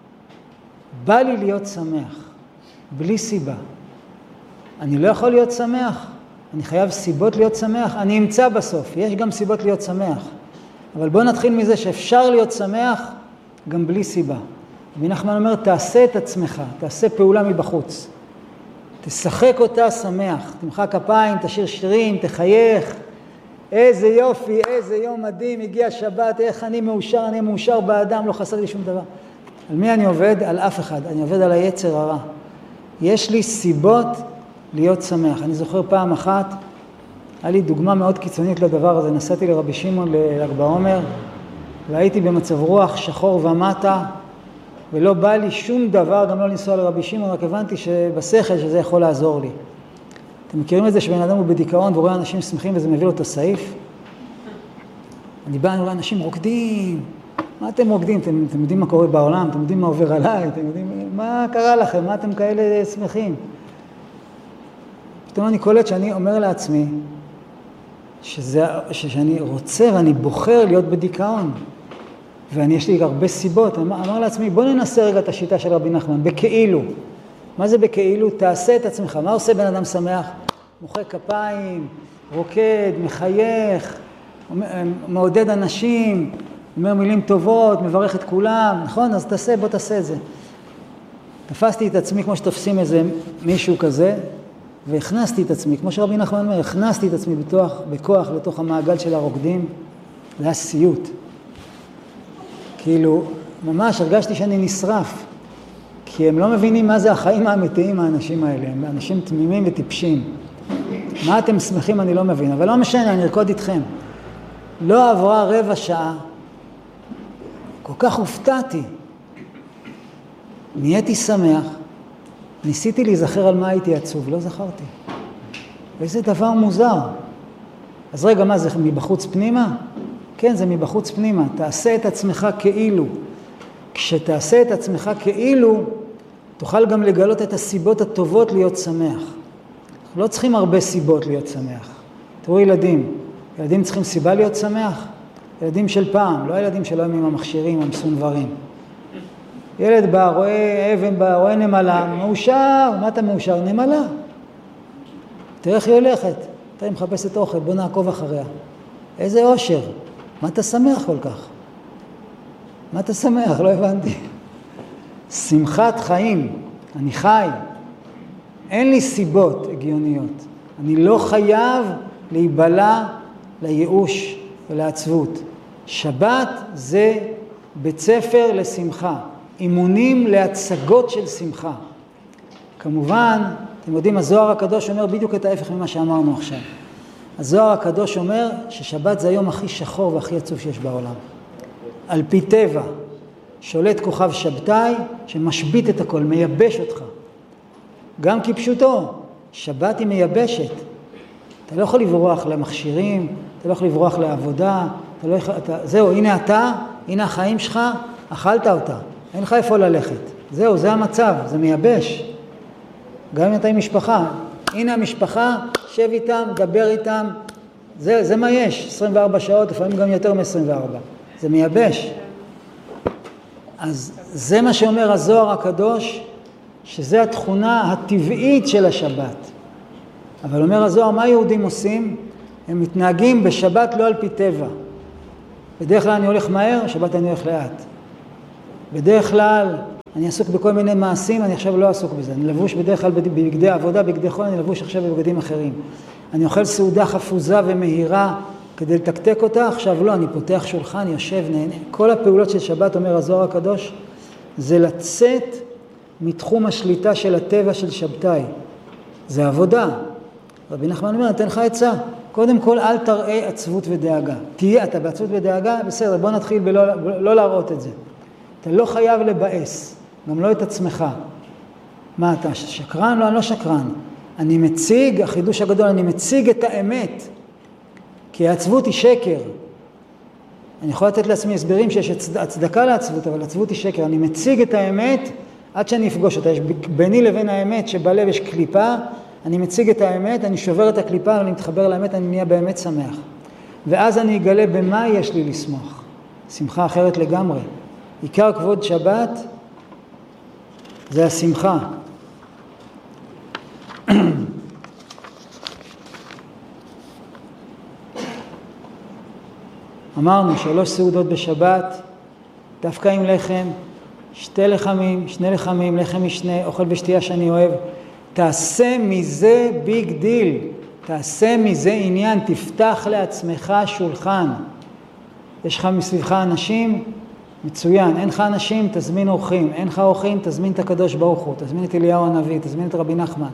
בא לי להיות שמח, בלי סיבה. אני לא יכול להיות שמח, אני חייב סיבות להיות שמח, אני אמצא בסוף, יש גם סיבות להיות שמח. אבל בואו נתחיל מזה שאפשר להיות שמח גם בלי סיבה. רבי נחמן אומר, תעשה את עצמך, תעשה פעולה מבחוץ. תשחק אותה שמח, תמחא כפיים, תשיר שירים, תחייך. איזה יופי, איזה יום מדהים, הגיע שבת, איך אני מאושר, אני מאושר באדם, לא חסר לי שום דבר. על מי אני עובד? על אף אחד, אני עובד על היצר הרע. יש לי סיבות להיות שמח. אני זוכר פעם אחת, היה לי דוגמה מאוד קיצונית לדבר הזה, נסעתי לרבי שמעון לל"ג בעומר, והייתי במצב רוח שחור ומטה, ולא בא לי שום דבר, גם לא לנסוע לרבי שמעון, רק הבנתי שבשכל שזה יכול לעזור לי. אתם מכירים את זה שבן אדם הוא בדיכאון ורואה אנשים שמחים וזה מביא לו את הסעיף? אני בא, אני רואה אנשים רוקדים. מה אתם רוקדים? אתם, אתם יודעים מה קורה בעולם? אתם יודעים מה עובר עליי? אתם יודעים מה קרה לכם? מה אתם כאלה שמחים? פתאום אני קולט שאני אומר לעצמי שזה, שאני רוצה ואני בוחר להיות בדיכאון. ואני יש לי הרבה סיבות. אני אמר לעצמי, בוא ננסה רגע את השיטה של רבי נחמן, בכאילו. מה זה בכאילו? תעשה את עצמך. מה עושה בן אדם שמח? מוחא כפיים, רוקד, מחייך, מעודד אנשים, אומר מילים טובות, מברך את כולם, נכון? אז תעשה, בוא תעשה את זה. תפסתי את עצמי כמו שתופסים איזה מישהו כזה, והכנסתי את עצמי, כמו שרבי נחמן אומר, הכנסתי את עצמי בתוך, בכוח לתוך המעגל של הרוקדים, זה היה סיוט. כאילו, ממש הרגשתי שאני נשרף, כי הם לא מבינים מה זה החיים האמיתיים, האנשים האלה, הם אנשים תמימים וטיפשים. מה אתם שמחים אני לא מבין, אבל לא משנה, אני ארקוד איתכם. לא עברה רבע שעה, כל כך הופתעתי. נהייתי שמח, ניסיתי להיזכר על מה הייתי עצוב, לא זכרתי. איזה דבר מוזר. אז רגע, מה זה מבחוץ פנימה? כן, זה מבחוץ פנימה. תעשה את עצמך כאילו. כשתעשה את עצמך כאילו, תוכל גם לגלות את הסיבות הטובות להיות שמח. לא צריכים הרבה סיבות להיות שמח. תראו ילדים, ילדים צריכים סיבה להיות שמח? ילדים של פעם, לא ילדים שלא הם עם המכשירים, המסונברים. ילד בא, רואה אבן בא, רואה נמלה, מאושר, מה אתה מאושר? נמלה. תראה איך היא הולכת, תראה היא מחפשת אוכל, בוא נעקוב אחריה. איזה אושר, מה אתה שמח כל כך? מה אתה שמח? לא הבנתי. שמחת חיים, אני חי. אין לי סיבות הגיוניות. אני לא חייב להיבלע לייאוש ולעצבות. שבת זה בית ספר לשמחה. אימונים להצגות של שמחה. כמובן, אתם יודעים, הזוהר הקדוש אומר בדיוק את ההפך ממה שאמרנו עכשיו. הזוהר הקדוש אומר ששבת זה היום הכי שחור והכי עצוב שיש בעולם. על פי טבע, שולט כוכב שבתאי שמשבית את הכל, מייבש אותך. גם כפשוטו, שבת היא מייבשת. אתה לא יכול לברוח למכשירים, אתה לא יכול לברוח לעבודה, אתה לא יכול, אתה, זהו, הנה אתה, הנה החיים שלך, אכלת אותה. אין לך איפה ללכת. זהו, זה המצב, זה מייבש. גם אם אתה עם משפחה. הנה המשפחה, שב איתם, דבר איתם. זה, זה מה יש, עשרים וארבע שעות, לפעמים גם יותר מ-עשרים וארבע. זה מייבש. אז זה מה שאומר הזוהר הקדוש, שזה התכונה הטבעית של השבת. אבל אומר הזוהר, מה יהודים עושים? הם מתנהגים בשבת לא על פי טבע. בדרך כלל אני הולך מהר, שבת אני הולך לאט. בדרך כלל אני עסוק בכל מיני מעשים, אני עכשיו לא עסוק בזה. אני לבוש בדרך כלל בבגדי עבודה, בגדי חול, אני לבוש עכשיו בבגדים אחרים. אני אוכל סעודה חפוזה ומהירה, כדי לתקתק אותה, עכשיו לא, אני פותח שולחן, יושב, נהנה. כל הפעולות של שבת, אומר הזוהר הקדוש, זה לצאת מתחום השליטה של הטבע של שבתאי. זה עבודה. רבי נחמן אומר, נתן לך עצה. קודם כל, אל תראה עצבות ודאגה. תהיה, אתה בעצבות ודאגה, בסדר, בוא נתחיל בלא לא להראות את זה. אתה לא חייב לבאס, גם לא את עצמך. מה, אתה שקרן? לא, אני לא שקרן. אני מציג, החידוש הגדול, אני מציג את האמת. כי העצבות היא שקר. אני יכול לתת לעצמי הסברים שיש הצדקה לעצבות, אבל עצבות היא שקר. אני מציג את האמת עד שאני אפגוש אותה. יש ביני לבין האמת שבלב יש קליפה, אני מציג את האמת, אני שובר את הקליפה, אני מתחבר לאמת, אני נהיה באמת שמח. ואז אני אגלה במה יש לי לשמוח. שמחה אחרת לגמרי. עיקר כבוד שבת זה השמחה. אמרנו שלוש סעודות בשבת, דווקא עם לחם, שתי לחמים, שני לחמים, לחם משנה, אוכל ושתייה שאני אוהב. תעשה מזה ביג דיל, תעשה מזה עניין, תפתח לעצמך שולחן. יש לך מסביבך אנשים, מצוין, אין לך אנשים, תזמין אורחים, אין לך אורחים, תזמין את הקדוש ברוך הוא, תזמין את אליהו הנביא, תזמין את רבי נחמן.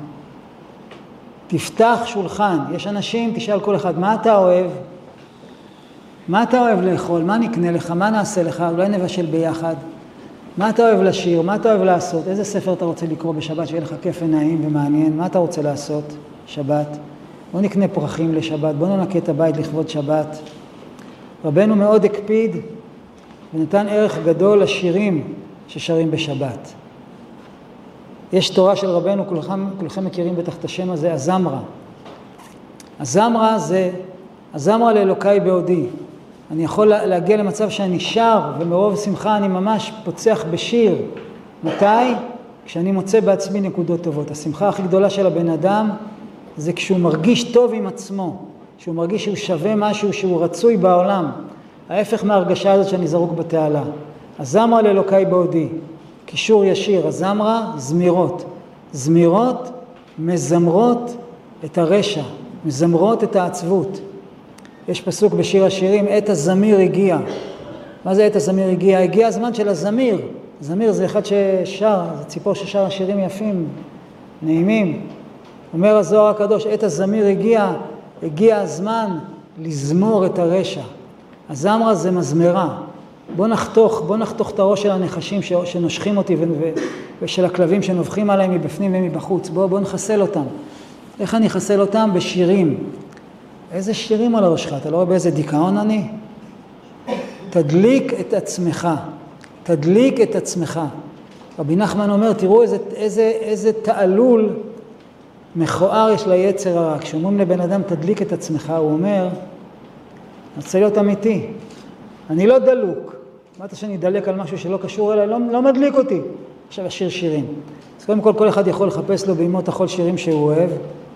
תפתח שולחן, יש אנשים, תשאל כל אחד, מה אתה אוהב? מה אתה אוהב לאכול? מה נקנה לך? מה נעשה לך? אולי נבשל ביחד. מה אתה אוהב לשיר? מה אתה אוהב לעשות? איזה ספר אתה רוצה לקרוא בשבת שיהיה לך כיף ונעים ומעניין? מה אתה רוצה לעשות שבת? בוא נקנה פרחים לשבת, בוא ננקה את הבית לכבוד שבת. רבנו מאוד הקפיד ונתן ערך גדול לשירים ששרים בשבת. יש תורה של רבנו, כולכם, כולכם מכירים בטח את השם הזה, הזמרה. הזמרה זה, הזמרה לאלוקי בעודי. אני יכול להגיע למצב שאני שר, ומרוב שמחה אני ממש פוצח בשיר. מתי? כשאני מוצא בעצמי נקודות טובות. השמחה הכי גדולה של הבן אדם זה כשהוא מרגיש טוב עם עצמו, שהוא מרגיש שהוא שווה משהו, שהוא רצוי בעולם. ההפך מההרגשה הזאת שאני זרוק בתעלה. הזמרה לאלוקי בעודי, קישור ישיר, הזמרה, זמירות. זמירות מזמרות את הרשע, מזמרות את העצבות. יש פסוק בשיר השירים, עת הזמיר הגיע. מה זה עת הזמיר הגיע? הגיע הזמן של הזמיר. זמיר זה אחד ששר, זה ציפור ששר השירים יפים, נעימים. אומר הזוהר הקדוש, עת הזמיר הגיע, הגיע הזמן לזמור את הרשע. הזמרה זה מזמרה. בוא נחתוך, בוא נחתוך את הראש של הנחשים שנושכים אותי ושל הכלבים שנובחים עליהם מבפנים ומבחוץ. בוא, בוא נחסל אותם. איך אני אחסל אותם? בשירים. איזה שירים על הראשך? אתה לא רואה באיזה דיכאון אני? תדליק את עצמך. תדליק את עצמך. רבי נחמן אומר, תראו איזה, איזה, איזה תעלול מכוער יש ליצר הרע. כשאומרים לבן אדם, תדליק את עצמך, הוא אומר, אני רוצה להיות אמיתי. אני לא דלוק. אמרת שאני אדלק על משהו שלא קשור אליי, לא, לא מדליק אותי. עכשיו השיר שירים. אז קודם כל, כל אחד יכול לחפש לו בימות החול שירים שהוא אוהב,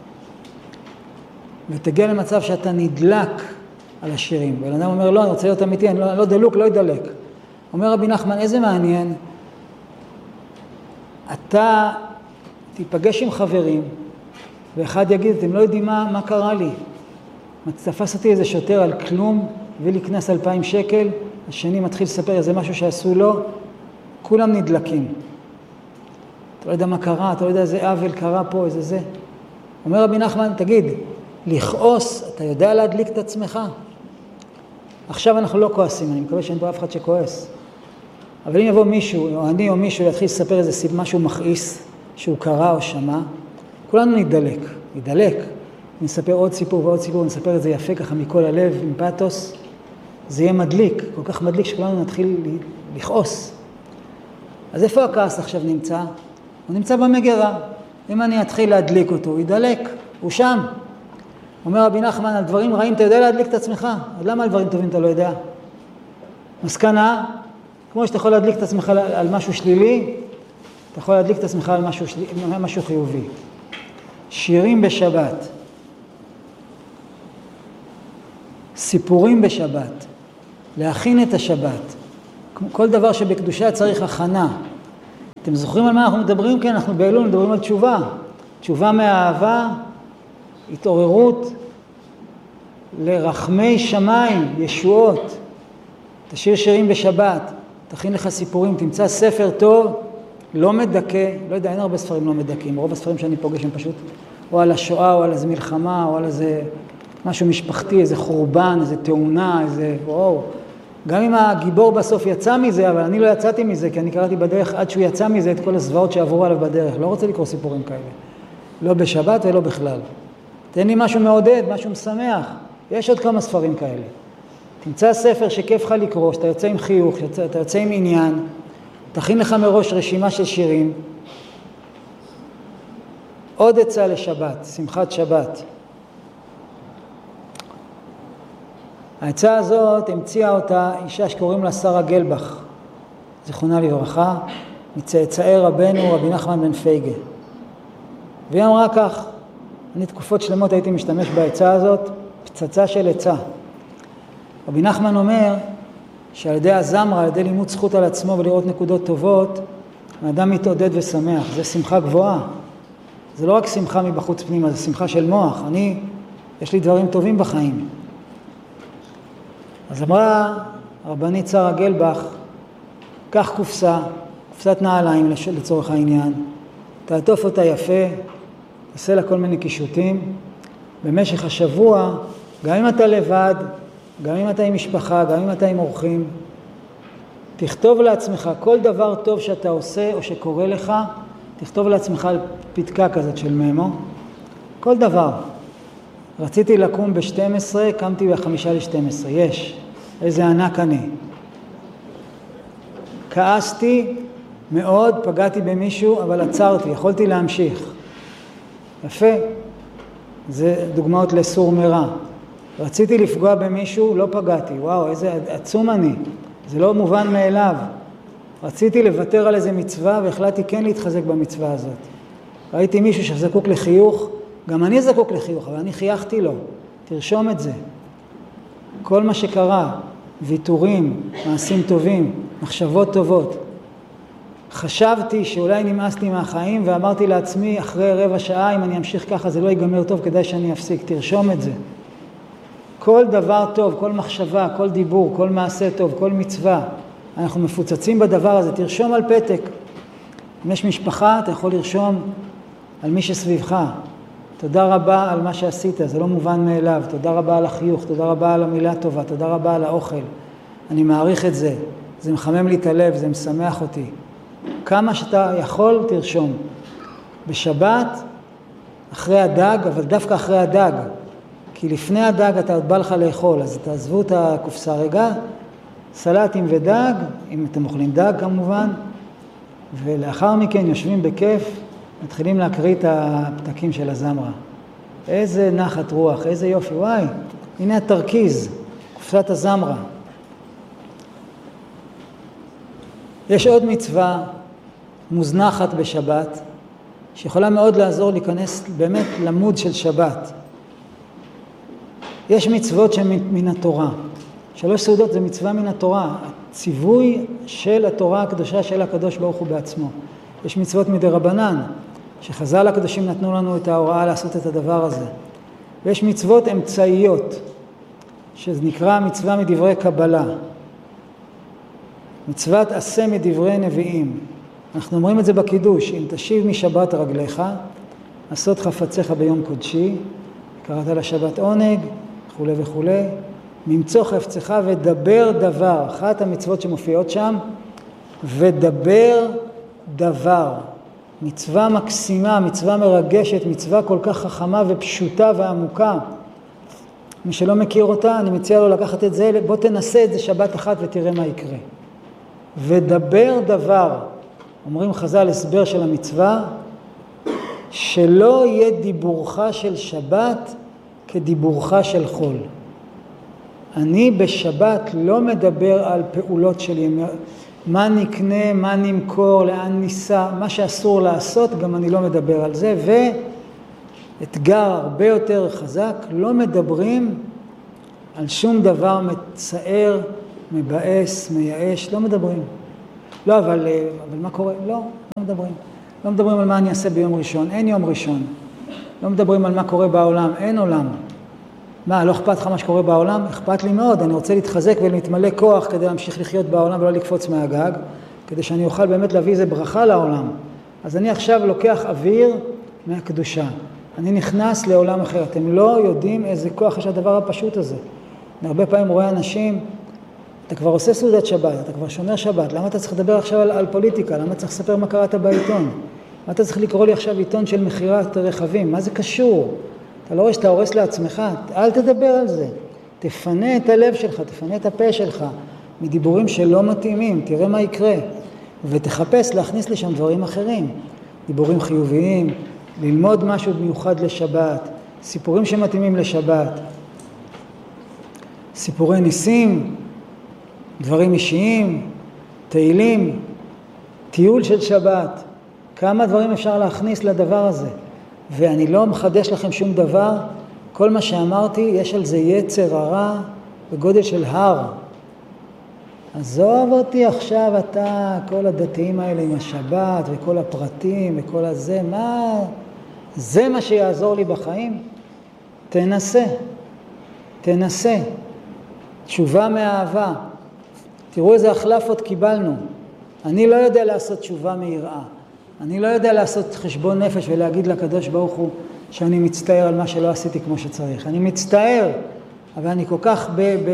ותגיע למצב שאתה נדלק על השירים. ואדם אומר, לא, אני רוצה להיות אמיתי, אני לא, לא דלוק, לא ידלק. אומר רבי נחמן, איזה מעניין. אתה תיפגש עם חברים, ואחד יגיד, אתם לא יודעים מה, מה קרה לי. תפס אותי איזה שוטר על כלום, הביא לי קנס אלפיים שקל, השני מתחיל לספר איזה משהו שעשו לו, כולם נדלקים. אתה לא יודע מה קרה, אתה לא יודע איזה עוול קרה פה, איזה זה. אומר רבי נחמן, תגיד, לכעוס, אתה יודע להדליק את עצמך? עכשיו אנחנו לא כועסים, אני מקווה שאין פה אף אחד שכועס. אבל אם יבוא מישהו, או אני או מישהו, יתחיל לספר איזה סיב, משהו מכעיס, שהוא קרא או שמע, כולנו נדלק, נדלק. נספר עוד סיפור ועוד סיפור, נספר את זה יפה ככה מכל הלב, עם פאטוס, זה יהיה מדליק, כל כך מדליק שכולנו נתחיל לכעוס. אז איפה הכעס עכשיו נמצא? הוא נמצא במגירה. אם אני אתחיל להדליק אותו, הוא ידלק, הוא שם. אומר רבי נחמן, על דברים רעים אתה יודע להדליק את עצמך, אז למה על דברים טובים אתה לא יודע? מסקנה, כמו שאתה יכול להדליק את עצמך על משהו שלילי, אתה יכול להדליק את עצמך על משהו, שלי, משהו חיובי. שירים בשבת, סיפורים בשבת, להכין את השבת. כל דבר שבקדושה צריך הכנה. אתם זוכרים על מה אנחנו מדברים? כן, אנחנו באלול מדברים על תשובה. תשובה מהאהבה, התעוררות, לרחמי שמיים, ישועות. תשאיר שירים בשבת, תכין לך סיפורים, תמצא ספר טוב, לא מדכא, לא יודע, אין הרבה ספרים לא מדכאים, רוב הספרים שאני פוגש הם פשוט או על השואה או על איזה מלחמה או על איזה משהו משפחתי, איזה חורבן, איזה תאונה, איזה וואו. גם אם הגיבור בסוף יצא מזה, אבל אני לא יצאתי מזה, כי אני קראתי בדרך עד שהוא יצא מזה את כל הזוועות שעברו עליו בדרך. לא רוצה לקרוא סיפורים כאלה. לא בשבת ולא בכלל. תן לי משהו מעודד, משהו משמח. יש עוד כמה ספרים כאלה. תמצא ספר שכיף לך לקרוא, שאתה יוצא עם חיוך, שאתה יוצא עם עניין, תכין לך מראש רשימה של שירים. עוד עצה לשבת, שמחת שבת. העצה הזאת המציאה אותה אישה שקוראים לה שרה גלבך, זיכרונה לברכה, מצאצאי רבנו רבי נחמן בן פייגה. והיא אמרה כך, אני תקופות שלמות הייתי משתמש בעצה הזאת, פצצה של עצה. רבי נחמן אומר שעל ידי הזמרה, על ידי לימוד זכות על עצמו ולראות נקודות טובות, האדם מתעודד ושמח, זה שמחה גבוהה. זה לא רק שמחה מבחוץ פנימה, זה שמחה של מוח. אני, יש לי דברים טובים בחיים. אז אמרה רבנית שרה גלבך, קח קופסה, קופסת נעליים לצורך העניין, תעטוף אותה יפה, תעשה לה כל מיני קישוטים. במשך השבוע, גם אם אתה לבד, גם אם אתה עם משפחה, גם אם אתה עם אורחים, תכתוב לעצמך כל דבר טוב שאתה עושה או שקורה לך, תכתוב לעצמך על פתקה כזאת של ממו, כל דבר. רציתי לקום ב-שתים עשרה, קמתי ב-חמש ל-שתים עשרה, יש, איזה ענק אני. כעסתי מאוד, פגעתי במישהו, אבל עצרתי, יכולתי להמשיך. יפה, זה דוגמאות לסור מרע. רציתי לפגוע במישהו, לא פגעתי, וואו, איזה עצום אני, זה לא מובן מאליו. רציתי לוותר על איזה מצווה, והחלטתי כן להתחזק במצווה הזאת. ראיתי מישהו שזקוק לחיוך, גם אני זקוק לחיוך, אבל אני חייכתי לו. תרשום את זה. כל מה שקרה, ויתורים, מעשים טובים, מחשבות טובות. חשבתי שאולי נמאסתי מהחיים, ואמרתי לעצמי, אחרי רבע שעה, אם אני אמשיך ככה, זה לא ייגמר טוב, כדאי שאני אפסיק. תרשום את זה. כל דבר טוב, כל מחשבה, כל דיבור, כל מעשה טוב, כל מצווה, אנחנו מפוצצים בדבר הזה. תרשום על פתק. אם יש משפחה, אתה יכול לרשום על מי שסביבך. תודה רבה על מה שעשית, זה לא מובן מאליו. תודה רבה על החיוך, תודה רבה על המילה הטובה, תודה רבה על האוכל. אני מעריך את זה, זה מחמם לי את הלב, זה משמח אותי. כמה שאתה יכול, תרשום. בשבת, אחרי הדג, אבל דווקא אחרי הדג, כי לפני הדג אתה עוד בא לך לאכול, אז תעזבו את הקופסה רגע, סלטים ודג, אם אתם אוכלים דג כמובן, ולאחר מכן יושבים בכיף, מתחילים להקריא את הפתקים של הזמרה. איזה נחת רוח, איזה יופי, וואי, הנה התרכיז, קופסת הזמרה. יש עוד מצווה מוזנחת בשבת, שיכולה מאוד לעזור להיכנס באמת למוד של שבת. יש מצוות שמן התורה. שלוש סעודות זה מצווה מן התורה, הציווי של התורה הקדושה של הקדוש ברוך הוא בעצמו. יש מצוות מדרבנן, שחז"ל הקדושים נתנו לנו את ההוראה לעשות את הדבר הזה. ויש מצוות אמצעיות, שזה נקרא מצווה מדברי קבלה. מצוות עשה מדברי נביאים. אנחנו אומרים את זה בקידוש, אם תשיב משבת רגליך, עשות חפציך ביום קודשי, קראת לשבת עונג, וכו' וכו', ממצוא חפצך ודבר דבר. אחת המצוות שמופיעות שם, ודבר דבר. מצווה מקסימה, מצווה מרגשת, מצווה כל כך חכמה ופשוטה ועמוקה. מי שלא מכיר אותה, אני מציע לו לקחת את זה, בוא תנסה את זה שבת אחת ותראה מה יקרה. ודבר דבר, אומרים חז"ל הסבר של המצווה, שלא יהיה דיבורך של שבת כדיבורך של חול. אני בשבת לא מדבר על פעולות שלי, מה נקנה, מה נמכור, לאן ניסע, מה שאסור לעשות, גם אני לא מדבר על זה. ואתגר הרבה יותר חזק, לא מדברים על שום דבר מצער, מבאס, מייאש, לא מדברים. לא, אבל, אבל מה קורה? לא, לא מדברים. לא מדברים על מה אני אעשה ביום ראשון, אין יום ראשון. לא מדברים על מה קורה בעולם, אין עולם. מה, לא אכפת לך מה שקורה בעולם? אכפת לי מאוד, אני רוצה להתחזק ולהתמלא כוח כדי להמשיך לחיות בעולם ולא לקפוץ מהגג, כדי שאני אוכל באמת להביא איזה ברכה לעולם. אז אני עכשיו לוקח אוויר מהקדושה. אני נכנס לעולם אחר. אתם לא יודעים איזה כוח יש הדבר הפשוט הזה. אני הרבה פעמים רואה אנשים, אתה כבר עושה סעודת שבת, אתה כבר שומר שבת, למה אתה צריך לדבר עכשיו על, על פוליטיקה? למה צריך לספר מה קראת בעיתון? מה אתה צריך לקרוא לי עכשיו עיתון של מחירת רכבים? מה זה קשור? אתה לא רואה שאתה הורס לעצמך? אל תדבר על זה. תפנה את הלב שלך, תפנה את הפה שלך מדיבורים שלא מתאימים, תראה מה יקרה. ותחפש להכניס לשם דברים אחרים. דיבורים חיוביים, ללמוד משהו מיוחד לשבת, סיפורים שמתאימים לשבת, סיפורי ניסים, דברים אישיים, תהילים, טיול של שבת. כמה דברים אפשר להכניס לדבר הזה. ואני לא מחדש לכם שום דבר, כל מה שאמרתי, יש על זה יצר הרע בגודל של הר. עזוב אותי עכשיו אתה, כל הדתיים האלה עם השבת וכל הפרטים וכל הזה, מה? זה מה שיעזור לי בחיים? תנסה, תנסה. תשובה מאהבה. תראו איזה החלפות קיבלנו. אני לא יודע לעשות תשובה מיראה. אני לא יודע לעשות חשבון נפש ולהגיד לקדוש ברוך הוא שאני מצטער על מה שלא עשיתי כמו שצריך. אני מצטער, אבל אני כל כך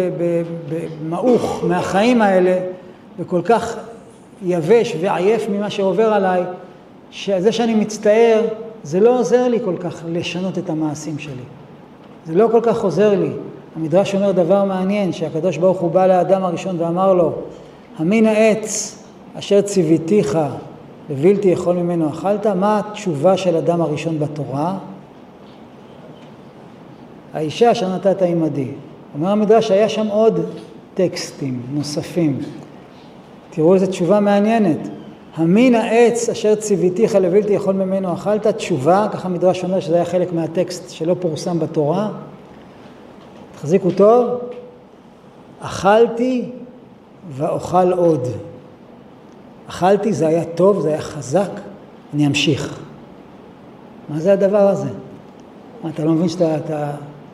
במעוך מהחיים האלה, וכל כך יבש ועייף ממה שעובר עליי, שזה שאני מצטער, זה לא עוזר לי כל כך לשנות את המעשים שלי. זה לא כל כך עוזר לי. המדרש אומר דבר מעניין, שהקדוש ברוך הוא בא לאדם הראשון ואמר לו, המין העץ אשר ציוויתיך ובלתי יכול ממנו אכלת, מה התשובה של אדם הראשון בתורה? האישה אשר נתת עמדי. אומר המדרש, היה שם עוד טקסטים נוספים. תראו איזו תשובה מעניינת. המין העץ אשר ציוויתיך לבלתי יכול ממנו אכלת, תשובה, ככה המדרש אומר שזה היה חלק מהטקסט שלא פורסם בתורה. תחזיקו טוב, אכלתי ואוכל עוד. אכלתי, זה היה טוב, זה היה חזק, אני אמשיך. מה זה הדבר הזה? מה, אתה לא מבין שאתה... אתה...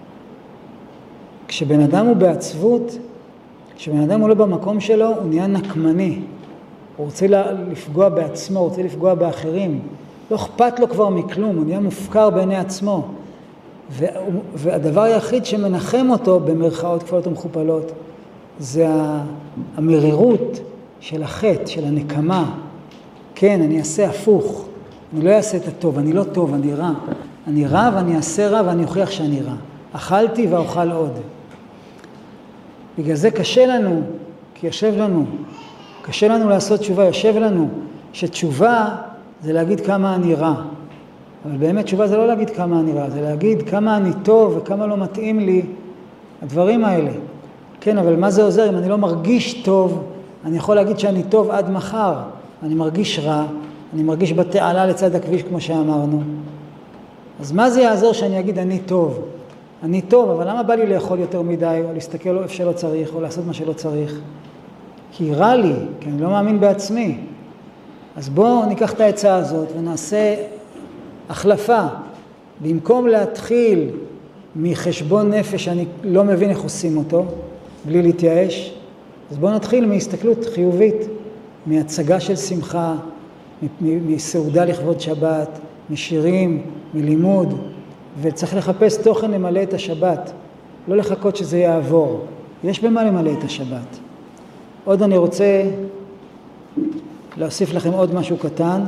כשבן אדם הוא בעצבות, כשבן אדם הוא לא במקום שלו, הוא נהיה נקמני. הוא רוצה לפגוע בעצמו, הוא רוצה לפגוע באחרים. לא אכפת לו כבר מכלום, הוא נהיה מופקר בעיני עצמו. והדבר היחיד שמנחם אותו, במרכאות כפולות ומכופלות, זה המרירות של החטא, של הנקמה. כן, אני אעשה הפוך. אני לא אעשה את הטוב, אני לא טוב, אני רע. אני רע ואני אעשה רע ואני אוכיח שאני רע. אכלתי ואוכל עוד. בגלל זה קשה לנו, כי יושב לנו, קשה לנו לעשות תשובה, יושב לנו, שתשובה זה להגיד כמה אני רע. אבל באמת תשובה זה לא להגיד כמה אני רע, זה להגיד כמה אני טוב וכמה לא מתאים לי הדברים האלה. כן, אבל מה זה עוזר? אם אני לא מרגיש טוב, אני יכול להגיד שאני טוב עד מחר. אני מרגיש רע, אני מרגיש בתעלה לצד הכביש כמו שאמרנו. אז מה זה יעזור שאני אגיד אני טוב? אני טוב, אבל למה בא לי לאכול יותר מדי, או להסתכל איפה שלא צריך, או לעשות מה שלא צריך? כי רע לי, כי אני לא מאמין בעצמי. אז בואו ניקח את העצה הזאת ונעשה החלפה. במקום להתחיל מחשבון נפש שאני לא מבין איך עושים אותו, בלי להתייאש, אז בואו נתחיל מהסתכלות חיובית, מהצגה של שמחה, מסעודה לכבוד שבת, משירים, מלימוד, וצריך לחפש תוכן למלא את השבת, לא לחכות שזה יעבור. יש במה למלא את השבת. עוד אני רוצה להוסיף לכם עוד משהו קטן.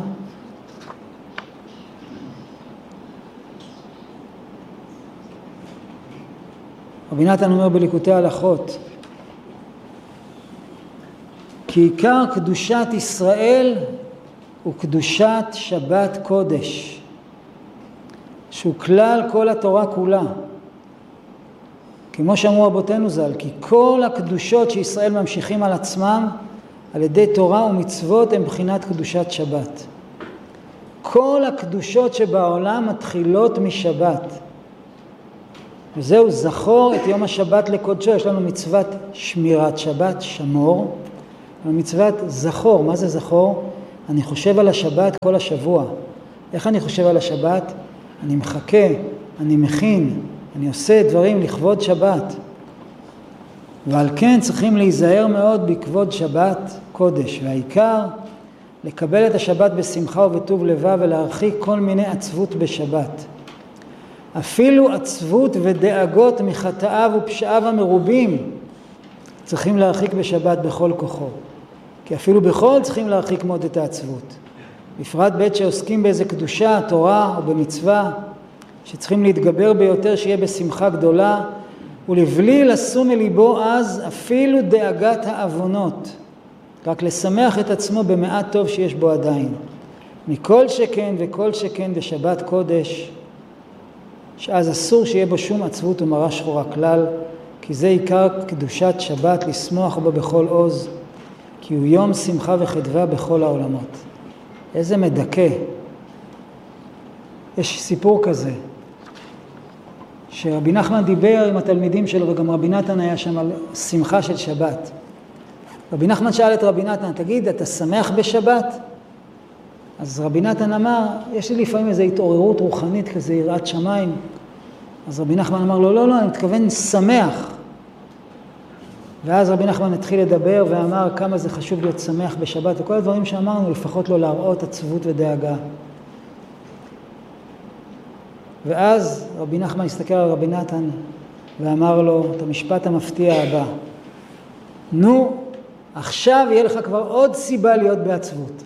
רבי נתן אומר בליקוטי הלכות, כי עיקר קדושת ישראל הוא קדושת שבת קודש, שהוא כלל כל התורה כולה. כמו שאמרו רבותינו ז"ל, כי כל הקדושות שישראל ממשיכים על עצמם על ידי תורה ומצוות הם בחינת קדושת שבת. כל הקדושות שבעולם מתחילות משבת. וזהו, זכור את יום השבת לקודשו. יש לנו מצוות שמירת שבת, שמור, ומצוות זכור. מה זה זכור? אני חושב על השבת כל השבוע. איך אני חושב על השבת? אני מחכה, אני מכין, אני עושה דברים לכבוד שבת. ועל כן צריכים להיזהר מאוד בכבוד שבת קודש. והעיקר, לקבל את השבת בשמחה ובטוב לבב ולהרחיק כל מיני עצבות בשבת. אפילו עצבות ודאגות מחטאיו ופשעיו המרובים צריכים להרחיק בשבת בכל כוחו. כי אפילו בכל צריכים להרחיק מאוד את העצבות. בפרט בעת שעוסקים באיזה קדושה, תורה או במצווה, שצריכים להתגבר ביותר שיהיה בשמחה גדולה, ולבלי לשום מליבו אז אפילו דאגת העוונות. רק לשמח את עצמו במעט טוב שיש בו עדיין. מכל שכן וכל שכן בשבת קודש, שאז אסור שיהיה בו שום עצבות ומרה שחורה כלל, כי זה עיקר קדושת שבת, לשמוח בו בכל עוז, כי הוא יום שמחה וחדווה בכל העולמות. איזה מדכא. יש סיפור כזה, שרבי נחמן דיבר עם התלמידים שלו, וגם רבי נתן היה שם על שמחה של שבת. רבי נחמן שאל את רבי נתן, תגיד, אתה שמח בשבת? אז רבי נתן אמר, יש לי לפעמים איזו התעוררות רוחנית כזה, יראת שמיים. אז רבי נחמן אמר לו, לא, לא, אני מתכוון שמח. ואז רבי נחמן התחיל לדבר ואמר כמה זה חשוב להיות שמח בשבת, וכל הדברים שאמרנו, לפחות לא להראות עצבות ודאגה. ואז רבי נחמן הסתכל על רבי נתן ואמר לו את המשפט המפתיע הבא, נו, עכשיו יהיה לך כבר עוד סיבה להיות בעצבות.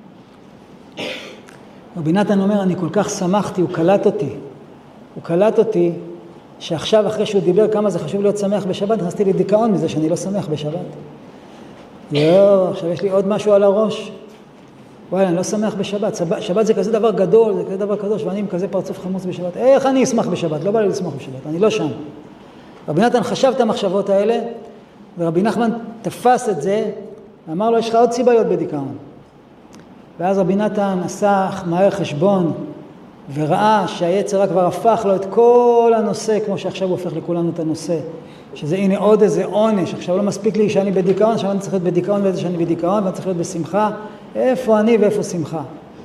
רבי נתן אומר, אני כל כך שמחתי, הוא קלט אותי. הוא קלט אותי שעכשיו אחרי שהוא דיבר כמה זה חשוב להיות שמח בשבת, נכנסתי לדיכאון מזה שאני לא שמח בשבת. יואו, עכשיו יש לי עוד משהו על הראש. וואי, אני לא שמח בשבת. שבת, שבת זה כזה דבר גדול, זה כזה דבר קדוש, ואני עם כזה פרצוף חמוץ בשבת. איך אני אשמח בשבת? לא בא לי לשמח בשבת, אני לא שם. רבי נתן חשב את המחשבות האלה, ורבי נחמן תפס את זה, ואמר לו, יש לך עוד סיבה להיות בדיכאון. ואז רבי נתן עשה מהר חשבון, וראה שהיצר כבר הפך לו את כל הנושא, כמו שעכשיו הוא הופך לכולנו את הנושא, שזה הנה עוד איזה עונש, עכשיו לא מספיק לי שאני בדיכאון, עכשיו אני צריך להיות בדיכאון ואיזה שאני בדיכאון, ואני צריך להיות בשמחה, איפה אני ואיפה שמחה.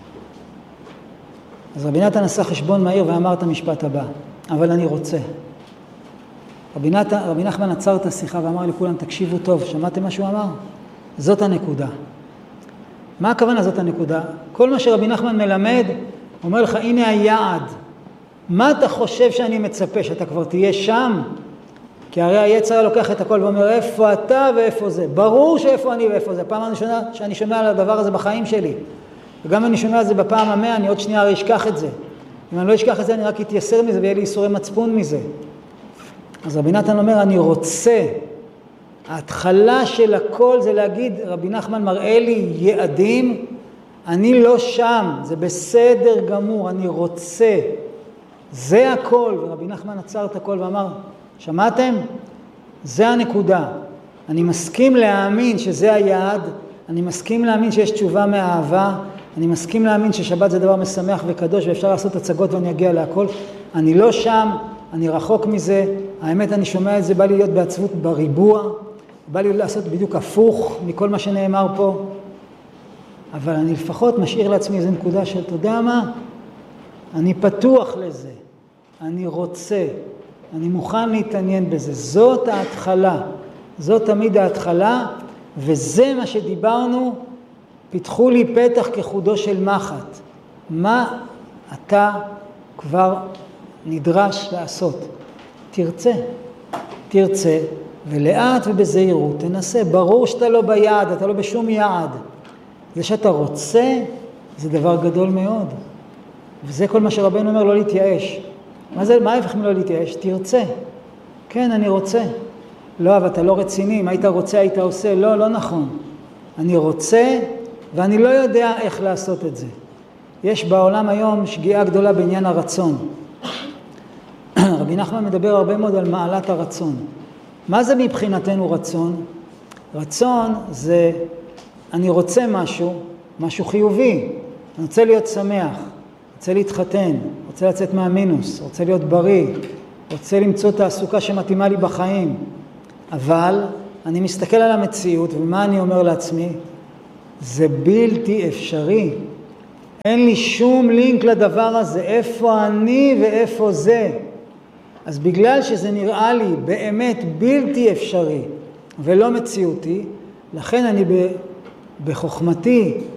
אז רבי נתן עשה חשבון מהיר ואמר את המשפט הבא, אבל אני רוצה. רבי, נתן, רבי נחמן עצר את השיחה ואמר לכולם, תקשיבו טוב, שמעתם מה שהוא אמר? זאת הנקודה. מה הכוונה זאת הנקודה? כל מה שרבי נחמן מלמד, אומר לך, הנה היעד. מה אתה חושב שאני מצפה, שאתה כבר תהיה שם? כי הרי היצר לוקח את הכל ואומר, איפה אתה ואיפה זה? ברור שאיפה אני ואיפה זה. פעם הראשונה שאני שומע על הדבר הזה בחיים שלי. וגם אני שומע על זה בפעם המאה, אני עוד שנייה הרי אשכח את זה. אם אני לא אשכח את זה, אני רק אתייסר מזה ויהיה לי איסורי מצפון מזה. אז רבי נתן אומר, אני רוצה. ההתחלה של הכל זה להגיד, רבי נחמן מראה לי יעדים, אני לא שם, זה בסדר גמור, אני רוצה. זה הכל. ורבי נחמן עצר את הכל ואמר, שמעתם? זה הנקודה. אני מסכים להאמין שזה היעד, אני מסכים להאמין שיש תשובה מהאהבה, אני מסכים להאמין ששבת זה דבר משמח וקדוש ואפשר לעשות הצגות ואני אגיע להכל. אני לא שם, אני רחוק מזה. האמת, אני שומע את זה, בא לי להיות בעצבות בריבוע, בא לי לעשות בדיוק הפוך מכל מה שנאמר פה. אבל אני לפחות משאיר לעצמי איזו נקודה של, אתה יודע מה? אני פתוח לזה, אני רוצה, אני מוכן להתעניין בזה. זאת ההתחלה, זאת תמיד ההתחלה, וזה מה שדיברנו, פיתחו לי פתח כחודו של מחט. מה אתה כבר נדרש לעשות? תרצה, תרצה, ולאט ובזהירות תנסה. ברור שאתה לא ביעד, אתה לא בשום יעד. זה שאתה רוצה, זה דבר גדול מאוד. וזה כל מה שרבנו אומר, לא להתייאש. מה זה, מה ההפך מלא להתייאש? תרצה. כן, אני רוצה. לא, אבל אתה לא רציני. אם היית רוצה, היית עושה. לא, לא נכון. אני רוצה, ואני לא יודע איך לעשות את זה. יש בעולם היום שגיאה גדולה בעניין הרצון. רבי נחמן מדבר הרבה מאוד על מעלת הרצון. מה זה מבחינתנו רצון? רצון זה, אני רוצה משהו, משהו חיובי. אני רוצה להיות שמח, רוצה להתחתן, רוצה לצאת מהמינוס, רוצה להיות בריא, רוצה למצוא תעסוקה שמתאימה לי בחיים. אבל אני מסתכל על המציאות, ומה אני אומר לעצמי? זה בלתי אפשרי. אין לי שום לינק לדבר הזה. איפה אני ואיפה זה? אז בגלל שזה נראה לי באמת בלתי אפשרי ולא מציאותי, לכן אני בחוכמתי